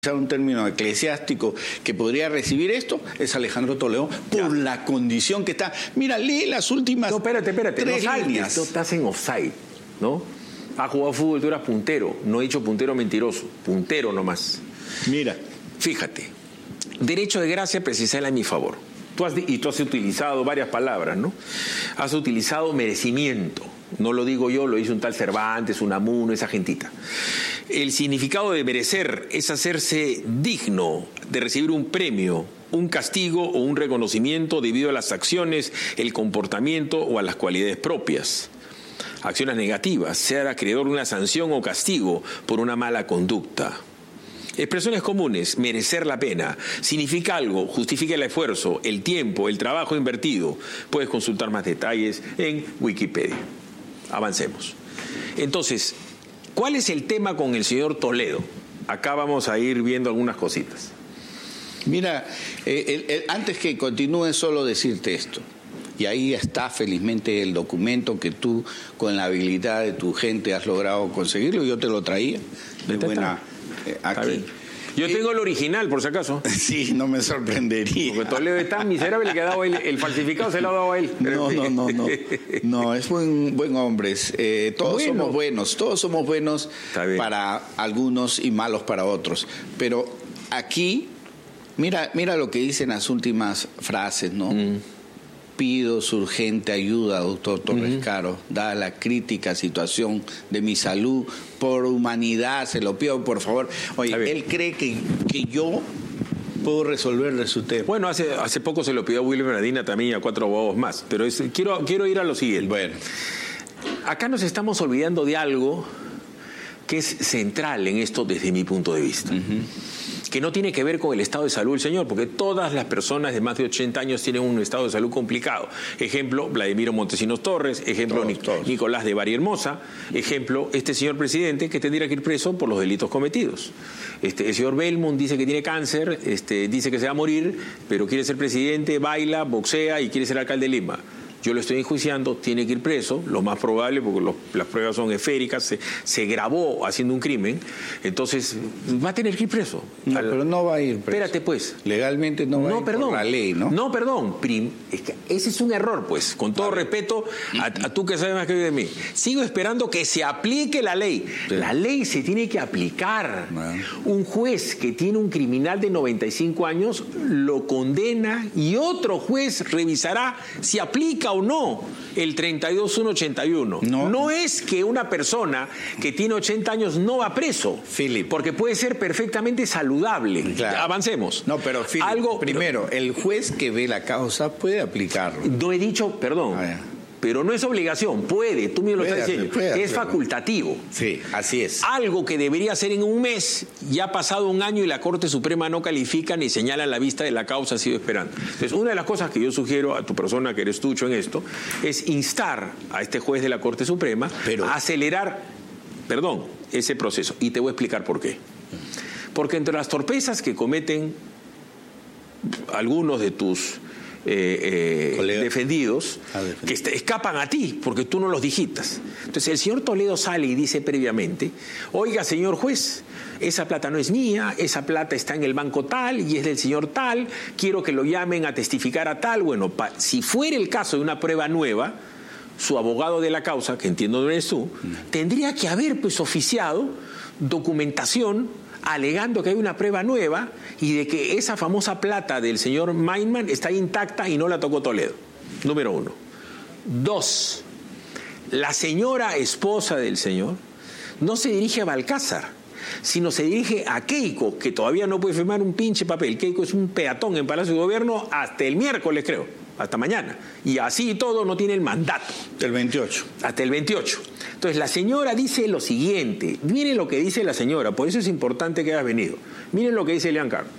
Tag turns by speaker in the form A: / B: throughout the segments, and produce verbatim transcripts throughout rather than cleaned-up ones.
A: un término eclesiástico que podría recibir esto es Alejandro Toledo por ya. la condición que está. Mira, lee las últimas
B: no, espérate, espérate,
A: tres
B: no
A: líneas.
B: Tú estás en offside, ¿no? Has jugado fútbol, tú eras puntero. No he dicho puntero mentiroso, puntero nomás.
A: Mira,
B: fíjate, derecho de gracia precisarla en mi favor. Tú has, y tú has utilizado varias palabras, ¿no? Has utilizado merecimiento. No lo digo yo, lo dice un tal Cervantes, Unamuno, esa gentita. El significado de merecer es hacerse digno de recibir un premio, un castigo o un reconocimiento debido a las acciones, el comportamiento o a las cualidades propias. Acciones negativas, ser acreedor de una sanción o castigo por una mala conducta. Expresiones comunes: merecer la pena, significa algo, justifica el esfuerzo, el tiempo, el trabajo invertido. Puedes consultar más detalles en Wikipedia. Avancemos. Entonces, ¿cuál es el tema con el señor Toledo? Acá vamos a ir viendo algunas cositas.
A: Mira, eh, el, el, antes que continúe, solo decirte esto. Y ahí está felizmente el documento que tú, con la habilidad de tu gente, has logrado conseguirlo. Yo te lo traía de buena eh, aquí.
B: Yo tengo el original, por si acaso.
A: Sí, no me sorprendería.
B: Porque Toledo es tan miserable que ha dado él, el falsificado se lo ha dado a él.
A: No, no, no, no. No, es buen, buen hombre. Eh, todos bueno. somos buenos, todos somos buenos para algunos y malos para otros. Pero aquí, mira, mira lo que dicen las últimas frases, ¿no? Mm. Pido su urgente ayuda, doctor Torres uh-huh. Caro, dada la crítica situación de mi salud, por humanidad, se lo pido, por favor. Oye, él cree que, que yo puedo resolverle su tema.
B: Bueno, hace, hace poco se lo pidió a William Medina también y a cuatro abogados más, pero es, quiero, quiero ir a lo siguiente.
A: Bueno.
B: Acá nos estamos olvidando de algo que es central en esto desde mi punto de vista. Uh-huh. Que no tiene que ver con el estado de salud del señor, porque todas las personas de más de ochenta años tienen un estado de salud complicado. Ejemplo, Vladimiro Montesinos Torres, ejemplo, todos, todos. Nicolás de Bari Hermosa, ejemplo, este señor presidente que tendría que ir preso por los delitos cometidos. Este, el señor Belmont dice que tiene cáncer, este, dice que se va a morir, pero quiere ser presidente, baila, boxea y quiere ser alcalde de Lima. Yo lo estoy enjuiciando, tiene que ir preso, lo más probable, porque los, las pruebas son esféricas, se, se grabó haciendo un crimen, entonces va a tener que ir preso.
A: No, Al, pero no va a ir preso.
B: Espérate, pues.
A: Legalmente no va no, a ir
B: perdón,
A: por la ley, ¿no?
B: No, perdón, prim, es que ese es un error, pues, con todo vale. respeto a, a tú que sabes más que de mí. Sigo esperando que se aplique la ley. Sí. La ley se tiene que aplicar. Bueno. Un juez que tiene un criminal de noventa y cinco años lo condena y otro juez revisará si aplica o no el treinta y dos uno ochenta y uno. No. no es que una persona que tiene ochenta años no va preso,
A: Philip,
B: porque puede ser perfectamente saludable.
A: Claro.
B: Avancemos.
A: No, pero Philip, Algo, primero, el juez que ve la causa puede aplicarlo.
B: No he dicho, perdón, pero no es obligación, puede, tú mismo lo estás diciendo, es hacerlo. Facultativo.
A: Sí, así es.
B: Algo que debería ser en un mes, ya ha pasado un año y la Corte Suprema no califica ni señala la vista de la causa, ha sido esperando. Entonces, una de las cosas que yo sugiero a tu persona, que eres tucho en esto, es instar a este juez de la Corte Suprema pero... a acelerar, perdón, ese proceso. Y te voy a explicar por qué. Porque entre las torpezas que cometen algunos de tus Eh, eh, defendidos que escapan a ti porque tú no los digitas. Entonces el señor Toledo sale y dice previamente: oiga, señor juez, esa plata no es mía, esa plata está en el banco tal y es del señor tal, quiero que lo llamen a testificar a tal. Bueno, pa, si fuera el caso de una prueba nueva, su abogado de la causa, que entiendo no eres tú, mm. tendría que haber pues oficiado documentación alegando que hay una prueba nueva y de que esa famosa plata del señor Meinman está intacta y no la tocó Toledo. Número uno. Dos, la señora esposa del señor no se dirige a Balcázar, sino se dirige a Keiko, que todavía no puede firmar un pinche papel. Keiko es un peatón en Palacio de Gobierno hasta el miércoles, creo, hasta mañana. Y así y todo no tiene el mandato.
A: El veintiocho.
B: Hasta el veintiocho. Entonces la señora dice lo siguiente. Miren lo que dice la señora, por eso es importante que hayas venido. Miren lo que dice Elian Carr.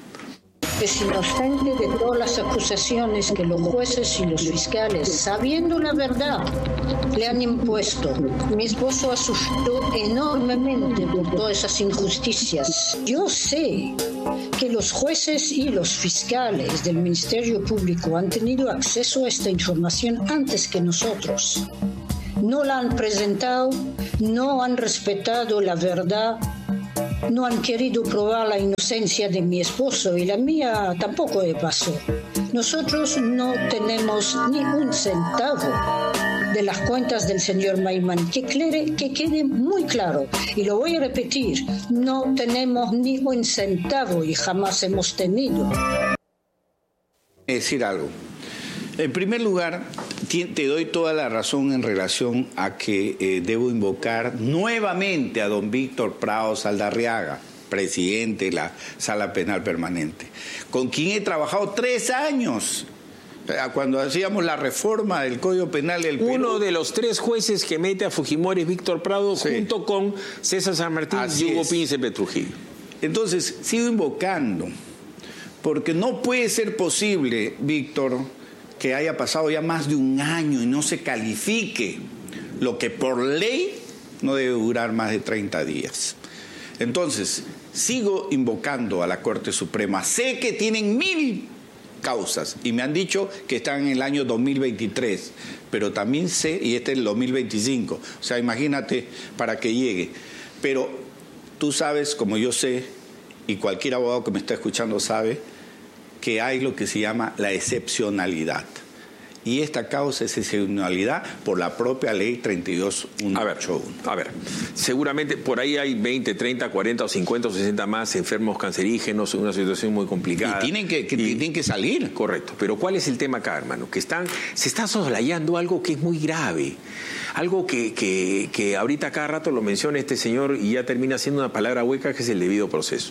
C: Es inocente de todas las acusaciones que los jueces y los fiscales, sabiendo la verdad, le han impuesto. Mi esposo asustó enormemente por todas esas injusticias. Yo sé que los jueces y los fiscales del Ministerio Público han tenido acceso a esta información antes que nosotros. No la han presentado, no han respetado la verdad no han querido probar la inocencia de mi esposo y la mía tampoco pasó. Nosotros no tenemos ni un centavo de las cuentas del señor Maiman, que, clere, que quede muy claro, y lo voy a repetir, no tenemos ni un centavo y jamás hemos tenido.
A: Decir algo. En primer lugar, te doy toda la razón en relación a que eh, debo invocar nuevamente a don Víctor Prado Saldarriaga, presidente de la Sala Penal Permanente, con quien he trabajado tres años. Cuando hacíamos la reforma del Código Penal del Perú.
B: Uno de los tres jueces que mete a Fujimori es Víctor Prado, sí, junto con César San Martín Así y Hugo es. Príncipe Trujillo.
A: Entonces, sigo invocando, porque no puede ser posible, Víctor, que haya pasado ya más de un año y no se califique lo que por ley no debe durar más de treinta días. Entonces, sigo invocando a la Corte Suprema. Sé que tienen mil causas y me han dicho que están en el año dos mil veintitrés, pero también sé, y este es el dos mil veinticinco, o sea, imagínate para que llegue. Pero tú sabes, como yo sé, y cualquier abogado que me está escuchando sabe, que hay lo que se llama la excepcionalidad. Y esta causa es excepcionalidad por la propia ley treinta y dos mil ciento ochenta y uno.
B: A ver, seguramente por ahí hay veinte, treinta, cuarenta o cincuenta o sesenta más enfermos cancerígenos en una situación muy complicada.
A: Y tienen que, que, y, tienen que salir.
B: Correcto. Pero ¿cuál es el tema acá, hermano? Que están, se está soslayando algo que es muy grave. Algo que, que, que ahorita cada rato lo menciona este señor y ya termina siendo una palabra hueca, que es el debido proceso.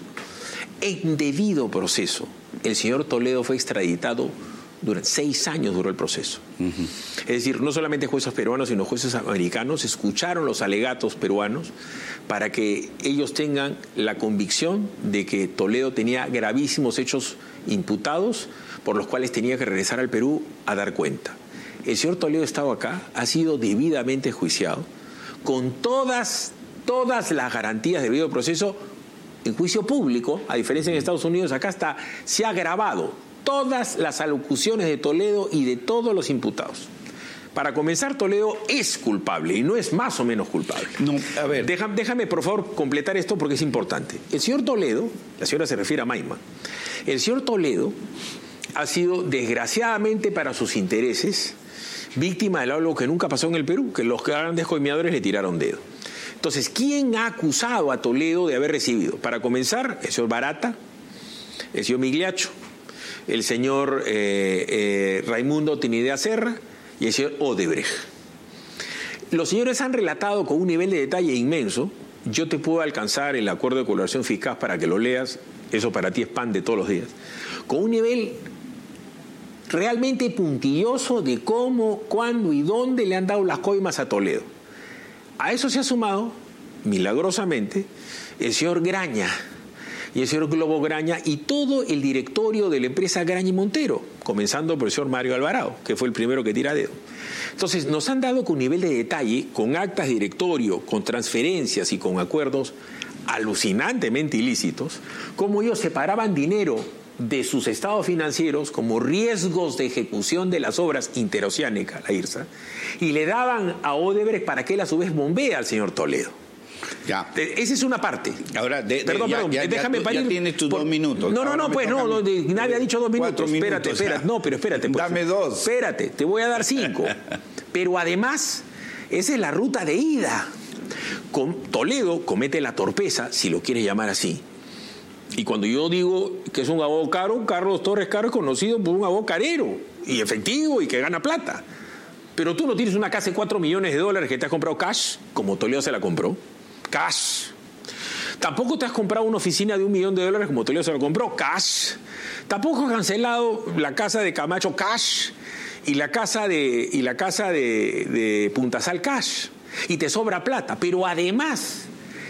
B: En debido proceso, el señor Toledo fue extraditado. Durante seis años duró el proceso. Uh-huh. Es decir, no solamente jueces peruanos, sino jueces americanos escucharon los alegatos peruanos para que ellos tengan la convicción de que Toledo tenía gravísimos hechos imputados por los cuales tenía que regresar al Perú a dar cuenta. El señor Toledo estaba acá, ha sido debidamente enjuiciado, con todas, todas las garantías de debido proceso en juicio público, a diferencia en Estados Unidos, acá está, se ha grabado todas las alocuciones de Toledo y de todos los imputados. Para comenzar, Toledo es culpable y no es más o menos culpable.
A: No, a ver.
B: Deja, déjame, por favor, completar esto porque es importante. El señor Toledo, la señora se refiere a Maiman, el señor Toledo ha sido, desgraciadamente para sus intereses, víctima de algo que nunca pasó en el Perú, que los grandes coimeadores le tiraron dedo. Entonces, ¿quién ha acusado a Toledo de haber recibido? Para comenzar, el señor Barata, el señor Migliaccio, el señor eh, eh, Raimundo Tinidea Serra y el señor Odebrecht. Los señores han relatado con un nivel de detalle inmenso. Yo te puedo alcanzar el acuerdo de colaboración fiscal para que lo leas, eso para ti es pan de todos los días, con un nivel realmente puntilloso de cómo, cuándo y dónde le han dado las coimas a Toledo. A eso se ha sumado, milagrosamente, el señor Graña y el señor Globo Graña y todo el directorio de la empresa Graña y Montero, comenzando por el señor Mario Alvarado, que fue el primero que tira dedo. Entonces, nos han dado con un nivel de detalle, con actas de directorio, con transferencias y con acuerdos alucinantemente ilícitos, cómo ellos separaban dinero de sus estados financieros como riesgos de ejecución de las obras interoceánicas, la I R S A, y le daban a Odebrecht para que él a su vez bombea al señor Toledo.
A: Ya.
B: Esa es una parte.
A: Ahora, de, de,
B: perdón,
A: ya,
B: perdón,
A: ya,
B: déjame
A: ya,
B: parir.
A: Ya tienes tus
B: por,
A: dos minutos.
B: No, no, no, pues no, no de, nadie ha dicho dos minutos.
A: minutos.
B: Espérate, espérate. No, pero espérate. Pues,
A: Dame dos.
B: Espérate, te voy a dar cinco. Pero además, esa es la ruta de ida. Con, Toledo comete la torpeza, si lo quieres llamar así. Y cuando yo digo que es un abogado caro, Carlos Torres Caro es conocido por un abogado carero y efectivo y que gana plata. Pero tú no tienes una casa de cuatro millones de dólares que te has comprado cash, como Toledo se la compró. Cash. Tampoco te has comprado una oficina de un millón de dólares como Toledo se la compró. Cash. Tampoco has cancelado la casa de Camacho. Cash. Y la casa de, y la casa de, de Puntasal. Cash. Y te sobra plata. Pero además,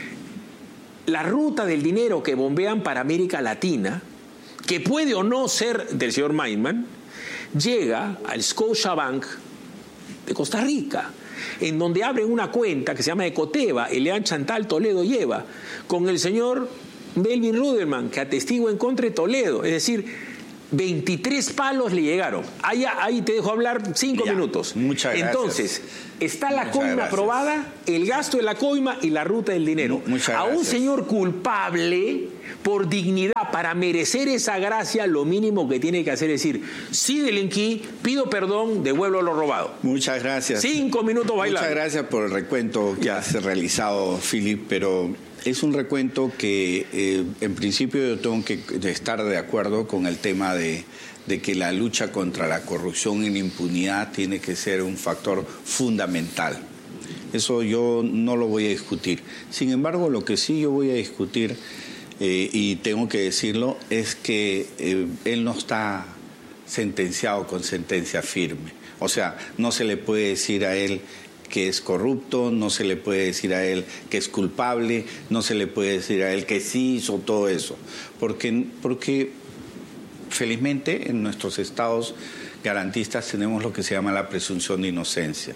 B: la ruta del dinero que bombean para América Latina, que puede o no ser del señor Maiman, llega al Scotiabank de Costa Rica, en donde abren una cuenta que se llama Ecoteva, Elean Chantal Toledo lleva, con el señor Melvin Ruderman, que atestigua en contra de Toledo. Es decir, veintitrés palos le llegaron. Ahí, ahí te dejo hablar cinco
A: ya,
B: minutos.
A: Muchas gracias.
B: Entonces, está la
A: muchas
B: coima
A: gracias.
B: aprobada, el gasto de la coima y la ruta del dinero.
A: Muchas
B: a
A: gracias.
B: un señor culpable, por dignidad, para merecer esa gracia, lo mínimo que tiene que hacer es decir, sí delinquí, pido perdón, devuelvo lo robado.
A: Muchas gracias.
B: Cinco minutos bailando.
A: Muchas gracias por el recuento que
B: Ya.
A: has realizado, Philip, pero es un recuento que eh, en principio yo tengo que estar de acuerdo con el tema de, de que la lucha contra la corrupción y la impunidad tiene que ser un factor fundamental. Eso yo no lo voy a discutir. Sin embargo, lo que sí yo voy a discutir, eh, y tengo que decirlo, es que eh, él no está sentenciado con sentencia firme. O sea, no se le puede decir a él que es corrupto, no se le puede decir a él que es culpable, no se le puede decir a él que sí hizo todo eso. Porque, porque felizmente en nuestros estados garantistas tenemos lo que se llama la presunción de inocencia.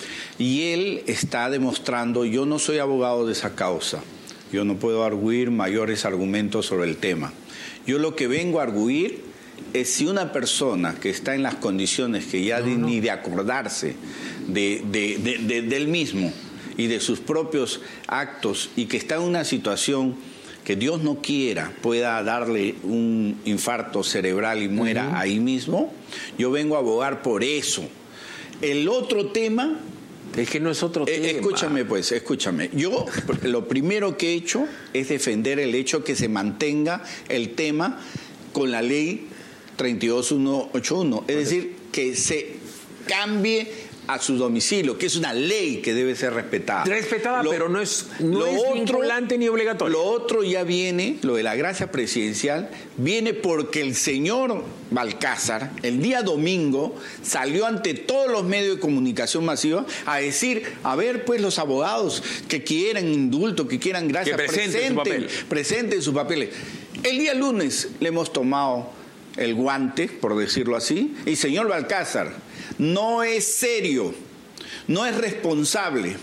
A: Y él está demostrando, yo no soy abogado de esa causa, yo no puedo arguir mayores argumentos sobre el tema. Yo lo que vengo a arguir es si una persona que está en las condiciones que ya
B: no,
A: de,
B: no.
A: ni de acordarse de, de, de, de, del mismo y de sus propios actos y que está en una situación que Dios no quiera pueda darle un infarto cerebral y muera uh-huh. ahí mismo, yo vengo a abogar por eso. El otro tema...
B: Es que no es otro tema.
A: Eh, escúchame pues, escúchame. Yo lo primero que he hecho es defender el hecho que se mantenga el tema con la ley treinta y dos mil ciento ochenta y uno. Es decir, que se cambie a su domicilio, que es una ley que debe ser respetada.
B: Respetada,
A: lo,
B: pero no es, no es
A: otro,
B: vinculante ni obligatorio.
A: Lo otro ya viene, lo de la gracia presidencial, viene porque el señor Balcázar, el día domingo, salió ante todos los medios de comunicación masiva a decir, a ver, pues los abogados que quieran indulto, que quieran gracia,
B: que presenten,
A: presenten,
B: su
A: presenten sus papeles. El día lunes le hemos tomado el guante, por decirlo así, y señor Balcázar, no es serio, no es responsable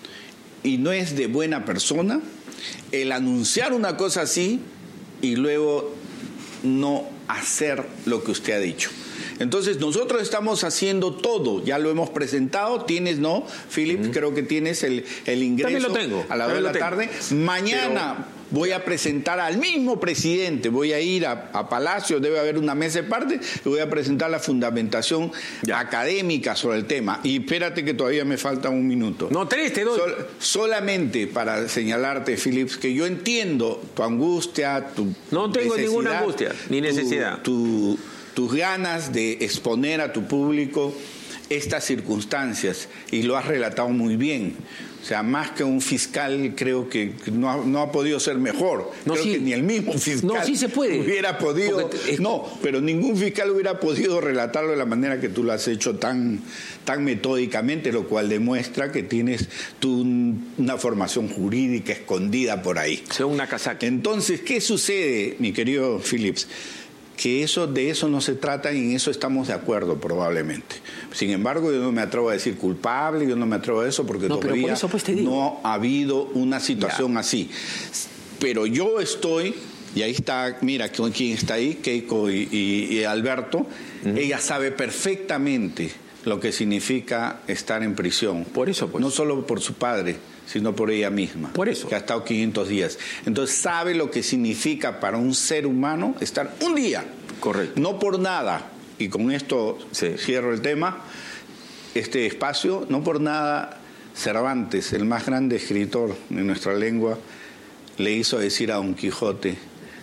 A: y no es de buena persona el anunciar una cosa así y luego no hacer lo que usted ha dicho. Entonces nosotros estamos haciendo todo, ya lo hemos presentado, tienes, ¿no, Philip? Uh-huh. Creo que tienes el, el ingreso
B: lo tengo.
A: a la hora de la tarde. Mañana... Pero... voy a presentar al mismo presidente, voy a ir a, a Palacio, debe haber una mesa de parte, y voy a presentar la fundamentación ya. académica sobre el tema. Y espérate que todavía me falta un minuto.
B: No, tres te doy.
A: Sol, solamente para señalarte, Philips, que yo entiendo tu angustia, tu
B: No tengo ninguna angustia, ni necesidad.
A: Tu, tu, tus ganas de exponer a tu público estas circunstancias, y lo has relatado muy bien. O sea, más que un fiscal, creo que no ha, no ha podido ser mejor.
B: No,
A: creo
B: sí.
A: que ni el mismo fiscal
B: no, sí se puede.
A: hubiera podido... Es... No, pero ningún fiscal hubiera podido relatarlo de la manera que tú lo has hecho tan, tan metódicamente, lo cual demuestra que tienes tú una formación jurídica escondida por ahí.
B: O sea, una casaca.
A: Entonces, ¿qué sucede, mi querido Phillips? Que eso, de eso no se trata y en eso estamos de acuerdo probablemente. Sin embargo, yo no me atrevo a decir culpable, yo no me atrevo a eso porque
B: no,
A: todavía
B: por eso, pues, te digo.
A: no ha habido una situación
B: ya.
A: así. Pero yo estoy, y ahí está, mira quién está ahí, Keiko y, y, y Alberto, uh-huh. ella sabe perfectamente lo que significa estar en prisión.
B: Por eso, pues.
A: No solo por su padre, sino por ella misma.
B: Por eso.
A: Que ha estado quinientos días. Entonces sabe lo que significa para un ser humano estar un día.
B: Correcto.
A: No por nada, y con esto
B: sí.
A: cierro el tema, este espacio, no por nada Cervantes, el más grande escritor de nuestra lengua, le hizo decir a Don Quijote,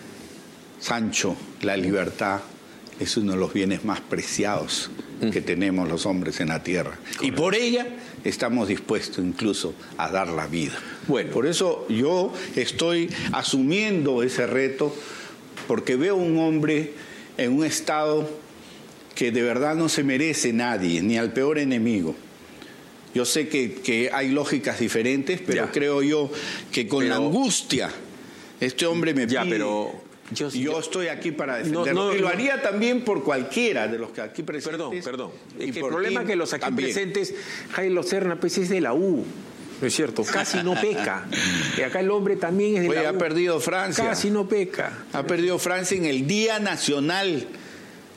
A: Sancho, la libertad es uno de los bienes más preciados que tenemos los hombres en la tierra. Correcto. Y por ella estamos dispuestos incluso a dar la vida.
B: Bueno.
A: Por eso yo estoy asumiendo ese reto, porque veo un hombre en un estado que de verdad no se merece nadie, ni al peor enemigo. Yo sé que, que hay lógicas diferentes, pero ya. creo yo que con pero, la angustia este hombre me
B: ya,
A: pide...
B: Pero... Yo,
A: yo
B: yo
A: estoy aquí para defenderlo.
B: No, no,
A: y lo
B: no.
A: haría también por cualquiera de los que aquí presentes.
B: Perdón, perdón. Es que el
A: por
B: problema es que los aquí
A: también.
B: presentes, Jairo Serna, pues es de la U. ¿No es cierto? Casi no peca. Y acá el hombre también es de
A: Oye,
B: la U.
A: ha perdido Francia.
B: Casi no peca.
A: Ha perdido Francia en el Día Nacional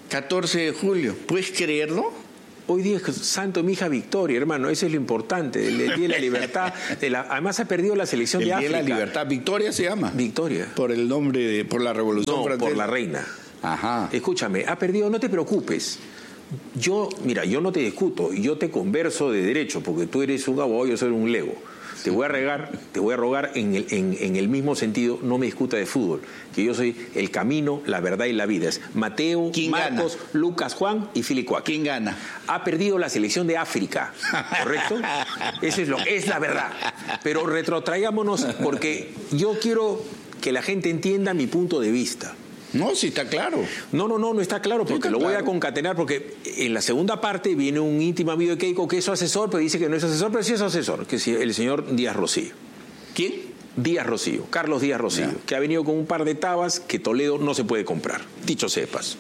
A: catorce de julio. ¿Puedes creerlo?
B: Hoy día es Santo mi hija Victoria, hermano, eso es lo importante, el Día de la Libertad. De la, además ha perdido la selección
A: el
B: de África.
A: El Día de la Libertad, Victoria se llama.
B: Victoria.
A: Por el nombre, de, por la Revolución
B: no,
A: Francesa.
B: por la reina.
A: Ajá.
B: Escúchame, ha perdido, no te preocupes. Yo, mira, yo no te discuto, yo te converso de derecho, porque tú eres un abogado, yo soy un lego. Te voy a regar, te voy a rogar en el, en, en el mismo sentido, no me discuta de fútbol, que yo soy el camino, la verdad y la vida. Es Mateo, Marcos, gana? Lucas, Juan y Filicuac.
A: ¿Quién gana?
B: Ha perdido la selección de África, ¿correcto? Eso es lo es la verdad. Pero retrotraigámonos, porque yo quiero que la gente entienda mi punto de vista.
A: No, sí está claro.
B: No, no, no, no está claro, porque está lo voy claro. a concatenar, porque en la segunda parte viene un íntimo amigo de Keiko que es su asesor, pero dice que no es asesor, pero sí es asesor, que es el señor Díaz Rocío.
A: ¿Quién?
B: Díaz Rocío, Carlos Díaz Rocío, yeah. que ha venido con un par de tabas que Toledo no se puede comprar, dicho sepas.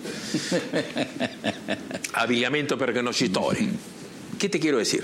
B: Aviliamiento perché non ci story. ¿Qué te quiero decir?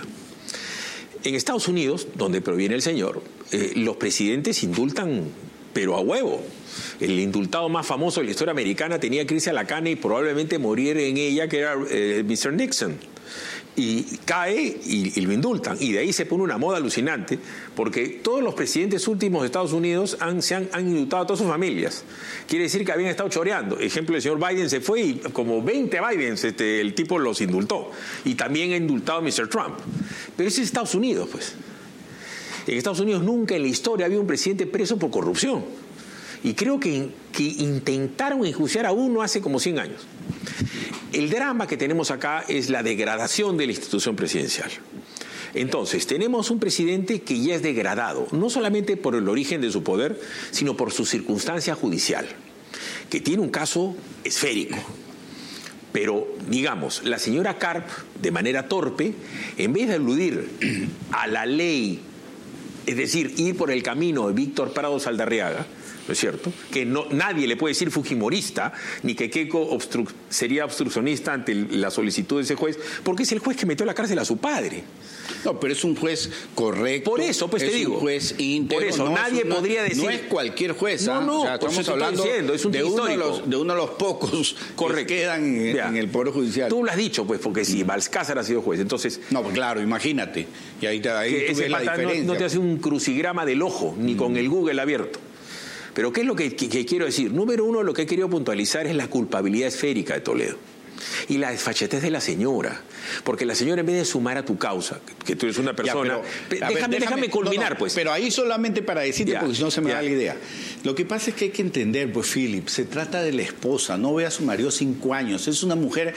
B: En Estados Unidos, donde proviene el señor, eh, los presidentes indultan, pero a huevo. El indultado más famoso de la historia americana tenía crisis a la cana y probablemente morir en ella, que era eh, mister Nixon. Y cae y, y lo indultan. Y de ahí se pone una moda alucinante, porque todos los presidentes últimos de Estados Unidos han, se han, han indultado a todas sus familias. Quiere decir que habían estado choreando. Ejemplo, el señor Biden se fue y como veinte Bidens este, el tipo los indultó. Y también ha indultado a mister Trump. Pero ese es Estados Unidos, pues. En Estados Unidos nunca en la historia había un presidente preso por corrupción. Y creo que, que intentaron enjuiciar a uno hace como cien años. El drama que tenemos acá es la degradación de la institución presidencial. Entonces, tenemos un presidente que ya es degradado, no solamente por el origen de su poder, sino por su circunstancia judicial, que tiene un caso esférico. Pero, digamos, la señora Karp, de manera torpe, en vez de aludir a la ley, es decir, ir por el camino de Víctor Prado Saldarriaga, ¿no es cierto? Que no, nadie le puede decir fujimorista, ni que Keiko obstru sería obstruccionista ante la solicitud de ese juez, porque es el juez que metió a la cárcel a su padre.
A: No, pero es un juez correcto.
B: Por eso, pues te digo.
A: Es un juez íntegro.
B: Por eso,
A: no
B: nadie
A: una,
B: podría decir...
A: No es cualquier juez.
B: No, no,
A: o sea, estamos hablando
B: diciendo, es un
A: de, uno de, los, de uno de los pocos
B: Correcto.
A: que quedan en, en el Poder Judicial.
B: Tú lo has dicho, pues, porque si Balcázar ha sido juez, entonces...
A: No, pues claro, imagínate. Y ahí, te, ahí tú ves la diferencia.
B: No, no te hace un crucigrama del ojo, ni mm. con el Google abierto. Pero ¿qué es lo que, que, que quiero decir? Número uno, lo que he querido puntualizar es la culpabilidad esférica de Toledo. Y la desfachatez de la señora. Porque la señora, en vez de sumar a tu causa, que tú eres una persona... Ya, pero, déjame, ver, déjame, déjame culminar, no, no, pues.
A: Pero ahí solamente para decirte, ya, porque si no se me
B: ya.
A: da la idea. Lo que pasa es que hay que entender, pues, Philip, se trata de la esposa. No ve a su marido cinco años. Es una mujer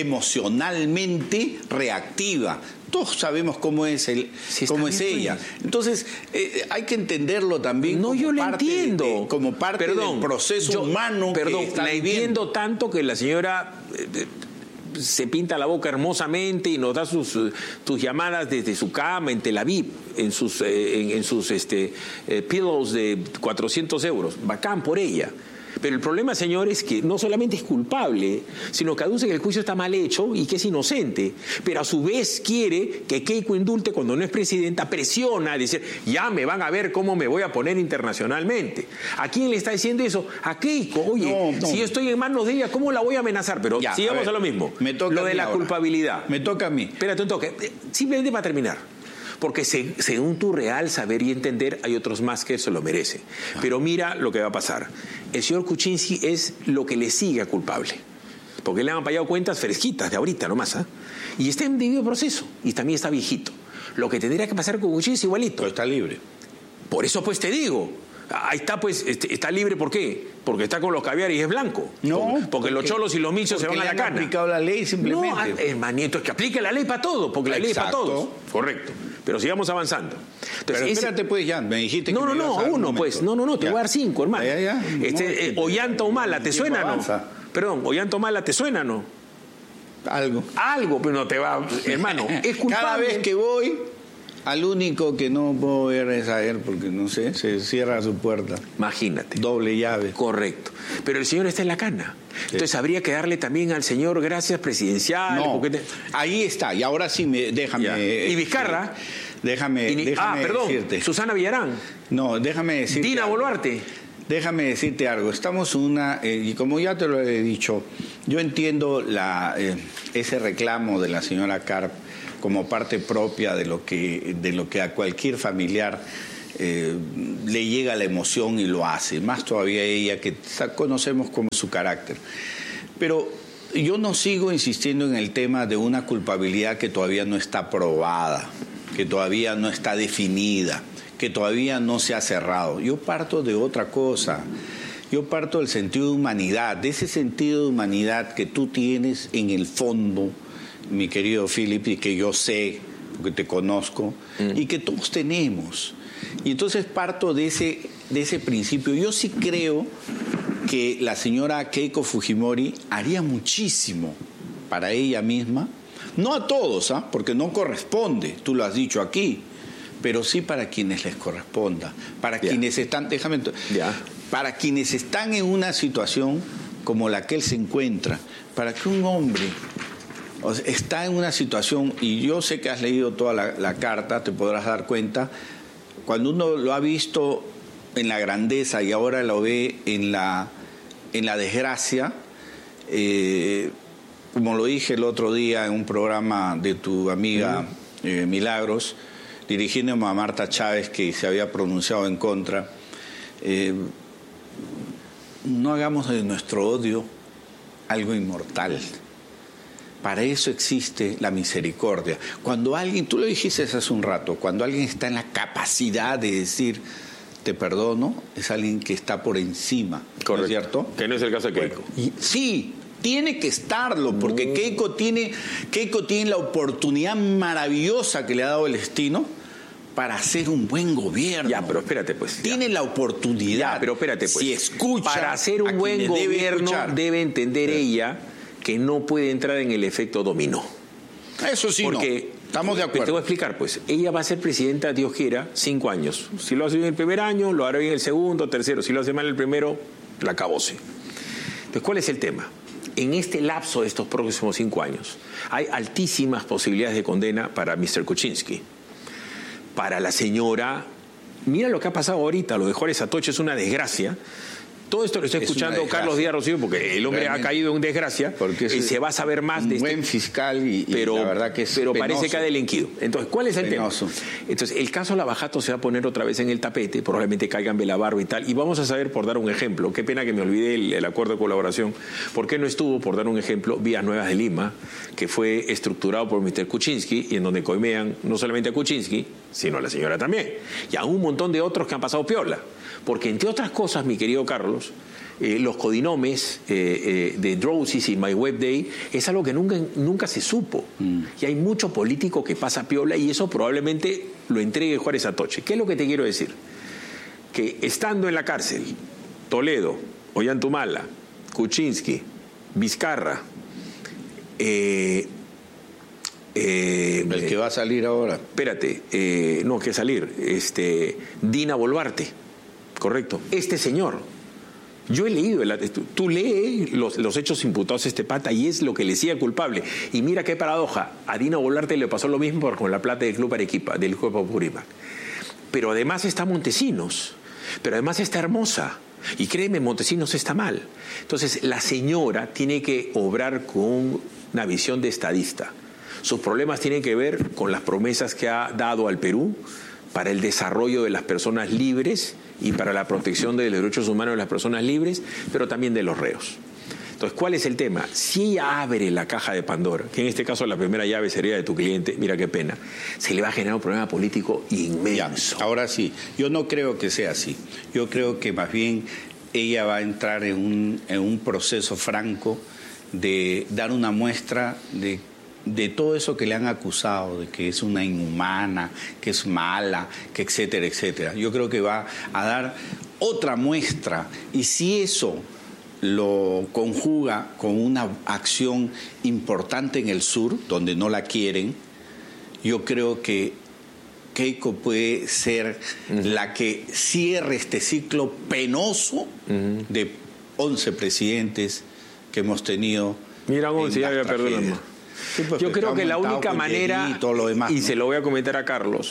A: emocionalmente reactiva. Todos sabemos cómo es el, sí, cómo es ella. Entonces, eh, hay que entenderlo también.
B: No,
A: como
B: yo lo
A: parte
B: entiendo.
A: De, como parte
B: perdón,
A: del proceso
B: yo,
A: humano.
B: Perdón,
A: que está
B: la
A: viviendo.
B: entiendo tanto que la señora eh, se pinta la boca hermosamente y nos da sus, sus llamadas desde su cama en Tel Aviv, en sus, eh, en, en sus este, eh, pillows de cuatrocientos euros. Bacán por ella. Pero el problema, señor, es que no solamente es culpable, sino que aduce que el juicio está mal hecho y que es inocente. Pero a su vez quiere que Keiko indulte cuando no es presidenta, presiona, dice, ya me van a ver cómo me voy a poner internacionalmente. ¿A quién le está diciendo eso? A Keiko. Oye, no, no. si yo estoy en manos de ella, ¿cómo la voy a amenazar? Pero ya, sigamos a, ver, a lo mismo.
A: Me toca
B: lo de la
A: ahora.
B: culpabilidad.
A: Me toca a mí.
B: Espérate un toque. Simplemente para terminar. Porque se, según tu real saber y entender, hay otros más que eso lo merecen. Ah. Pero mira lo que va a pasar. El señor Kuczynski es lo que le sigue a culpable. Porque le han pagado cuentas fresquitas de ahorita nomás. ¿eh? Y está en debido proceso. Y también está viejito. Lo que tendría que pasar con Kuczynski igualito.
A: Pero está libre.
B: Por eso pues te digo. Ahí está pues, está libre, ¿por qué? Porque está con los caviares y es blanco.
A: No.
B: Porque, porque los cholos y los michos se van a la cana.
A: No, aplicado la ley simplemente.
B: No, hermanito, es que aplique la ley para todo, porque la Exacto. ley es para todos. Correcto. Pero sigamos avanzando.
A: Entonces, Pero espérate ese... pues, ya, me dijiste
B: no,
A: que
B: No, no, no, uno un pues. No, no, no, te ya. voy a dar cinco, hermano.
A: Ya, ya.
B: Este,
A: no,
B: eh, Ollanta Humala, ¿te suena o no? Perdón, Ollanta Humala, ¿te suena o no?
A: Algo.
B: Algo, pero no te va, hermano. Es culpable.
A: Cada vez que voy... Al único que no puedo ver es a él, porque no sé, se cierra su puerta.
B: Imagínate.
A: Doble llave.
B: Correcto. Pero el señor está en la cana. Sí. Entonces habría que darle también al señor gracias presidenciales.
A: No,
B: te...
A: ahí está. Y ahora sí, me, déjame...
B: Ya. ¿Y Vizcarra?
A: Déjame,
B: y ni...
A: déjame
B: Ah, perdón,
A: decirte.
B: Susana Villarán.
A: No, déjame decirte.
B: Dina Boluarte.
A: déjame decirte algo. Estamos en una, eh, y como ya te lo he dicho, yo entiendo la, eh, ese reclamo de la señora Karp como parte propia de lo que, de lo que a cualquier familiar eh, le llega la emoción y lo hace, más todavía ella que conocemos como su carácter. Pero yo no sigo insistiendo en el tema de una culpabilidad que todavía no está probada, que todavía no está definida, que todavía no se ha cerrado. Yo parto de otra cosa. Yo parto del sentido de humanidad, de ese sentido de humanidad que tú tienes en el fondo, mi querido Philip, y que yo sé, porque te conozco, mm. y que todos tenemos. Y entonces parto de ese, de ese principio. Yo sí creo que la señora Keiko Fujimori haría muchísimo para ella misma, no a todos, ¿ah? Porque no corresponde, tú lo has dicho aquí, pero sí para quienes les corresponda, para yeah. quienes están, déjame, yeah. para quienes están en una situación como la que él se encuentra, para que un hombre o sea, está en una situación, y yo sé que has leído toda la, la carta, te podrás dar cuenta, cuando uno lo ha visto en la grandeza y ahora lo ve en la, en la desgracia, eh, como lo dije el otro día en un programa de tu amiga eh, Milagros, dirigiéndome a Marta Chávez, que se había pronunciado en contra, eh, no hagamos de nuestro odio algo inmortal. Para eso existe la misericordia. Cuando alguien, tú lo dijiste hace un rato, cuando alguien está en la capacidad de decir te perdono, es alguien que está por encima.
B: Correcto.
A: ¿No es cierto?
B: Que no es el caso de Keiko.
A: Bueno, y, sí, tiene que estarlo, porque no. Keiko tiene, Keiko tiene la oportunidad maravillosa que le ha dado el destino para hacer un buen gobierno.
B: Ya, pero espérate, pues.
A: Tiene
B: ya.
A: la oportunidad.
B: Ya, pero espérate, pues.
A: Si escucha.
B: Para hacer un buen gobierno debe, debe entender sí. ella que no puede entrar en el efecto dominó.
A: Eso sí,
B: porque
A: no. Estamos de acuerdo.
B: Te voy a explicar, pues. Ella va a ser presidenta, Dios quiera, cinco años. Si lo hace bien el primer año, lo hará bien el segundo, tercero. Si lo hace mal el primero, la acabóse. Entonces, ¿cuál es el tema? En este lapso de estos próximos cinco años, hay altísimas posibilidades de condena para mister Kuczynski. Para la señora, mira lo que ha pasado ahorita, lo de Juárez Atoche es una desgracia. Todo esto lo está escuchando Carlos Díaz Rocío, porque el hombre realmente ha caído en desgracia, porque y se va a saber más de
A: un buen
B: este,
A: fiscal y, y
B: pero,
A: la verdad que es
B: pero
A: penoso.
B: Parece que ha delinquido. Entonces, ¿cuál es el
A: penoso.
B: tema? Entonces, el caso Lavajato se va a poner otra vez en el tapete, probablemente caigan Belabarba y tal, y vamos a saber, por dar un ejemplo, qué pena que me olvidé el, el acuerdo de colaboración, ¿por qué no estuvo, por dar un ejemplo, Vías Nuevas de Lima, que fue estructurado por mister Kuczynski, y en donde coimean no solamente a Kuczynski, sino a la señora también, y a un montón de otros que han pasado piola? Porque, entre otras cosas, mi querido Carlos, Eh, los codinomes eh, eh, de Drowsy y My Web Day es algo que nunca, nunca se supo. Mm. Y hay mucho político que pasa piola y eso probablemente lo entregue Juárez Atoche. ¿Qué es lo que te quiero decir? Que estando en la cárcel, Toledo, Ollantumala, Kuczynski, Vizcarra, eh,
A: eh, el que va a salir ahora.
B: Espérate, eh, no, que salir, este, Dina Boluarte, correcto, este señor. Yo he leído, el, tú lees los, los hechos imputados a este pata y es lo que le decía culpable. Y mira qué paradoja, a Dina Boluarte le pasó lo mismo con la plata del Club Arequipa, del Club Apurímac. Pero además está Montesinos, pero además está Hermosa. Y créeme, Montesinos está mal. Entonces la señora tiene que obrar con una visión de estadista. Sus problemas tienen que ver con las promesas que ha dado al Perú para el desarrollo de las personas libres y para la protección de los derechos humanos de las personas libres, pero también de los reos. Entonces, ¿cuál es el tema? Si ella abre la caja de Pandora, que en este caso la primera llave sería de tu cliente, mira qué pena, se le va a generar un problema político inmenso.
A: Ya, ahora sí, yo no creo que sea así. Yo creo que más bien ella va a entrar en un, en un proceso franco de dar una muestra de de todo eso que le han acusado, de que es una inhumana, que es mala, que etcétera, etcétera. Yo creo que va a dar otra muestra, y si eso lo conjuga con una acción importante en el sur, donde no la quieren, yo creo que Keiko puede ser uh-huh. la que cierre este ciclo penoso uh-huh. de once presidentes que hemos tenido.
B: Mira, once, ya había perdido la mano. Sí, pues, yo creo que la única manera, y se lo voy a comentar a Carlos,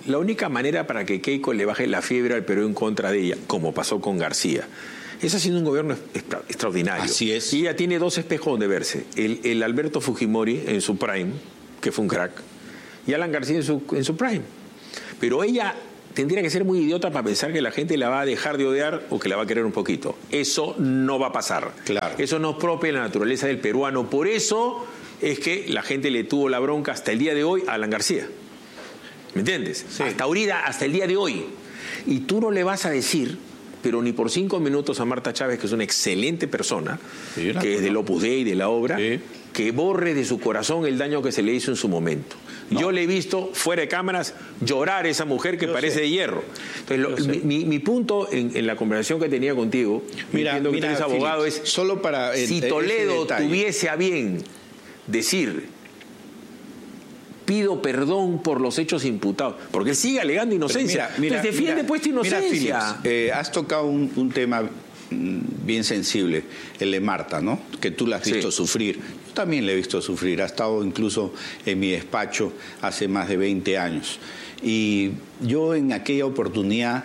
B: la única manera para que Keiko le baje la fiebre al Perú en contra de ella, como pasó con García, es haciendo un gobierno extra, extraordinario.
A: Así es.
B: Y ella tiene dos espejos donde verse. El, el Alberto Fujimori en su prime, que fue un crack, y Alan García en su, en su prime. Pero ella tendría que ser muy idiota para pensar que la gente la va a dejar de odiar o que la va a querer un poquito. Eso no va a pasar.
A: Claro.
B: Eso no es propio de la naturaleza del peruano. Por eso es que la gente le tuvo la bronca hasta el día de hoy a Alan García. ¿Me entiendes? Sí. Hasta ahorita, hasta el día de hoy. Y tú no le vas a decir, pero ni por cinco minutos, a Marta Chávez, que es una excelente persona, sí, que es del Opus Dei, de la obra, sí, que borre de su corazón el daño que se le hizo en su momento. No. Yo le he visto fuera de cámaras llorar a esa mujer que Yo parece sé. de hierro. Entonces, lo, mi, mi, mi punto en, en la conversación que tenía contigo,
A: mira,
B: entiendo que
A: mira,
B: tú eres abogado,
A: Philips,
B: es
A: solo para el,
B: si Toledo tuviese a bien decir: pido perdón por los hechos imputados, porque él sigue alegando inocencia. Mira, mira, Entonces defiende mira, pues tu inocencia.
A: Mira, Philips, eh, has tocado un, un tema bien sensible, el de Marta, ¿no? Que tú la has visto sí. sufrir. Yo también la he visto sufrir. Ha estado incluso en mi despacho hace más de veinte años. Y yo en aquella oportunidad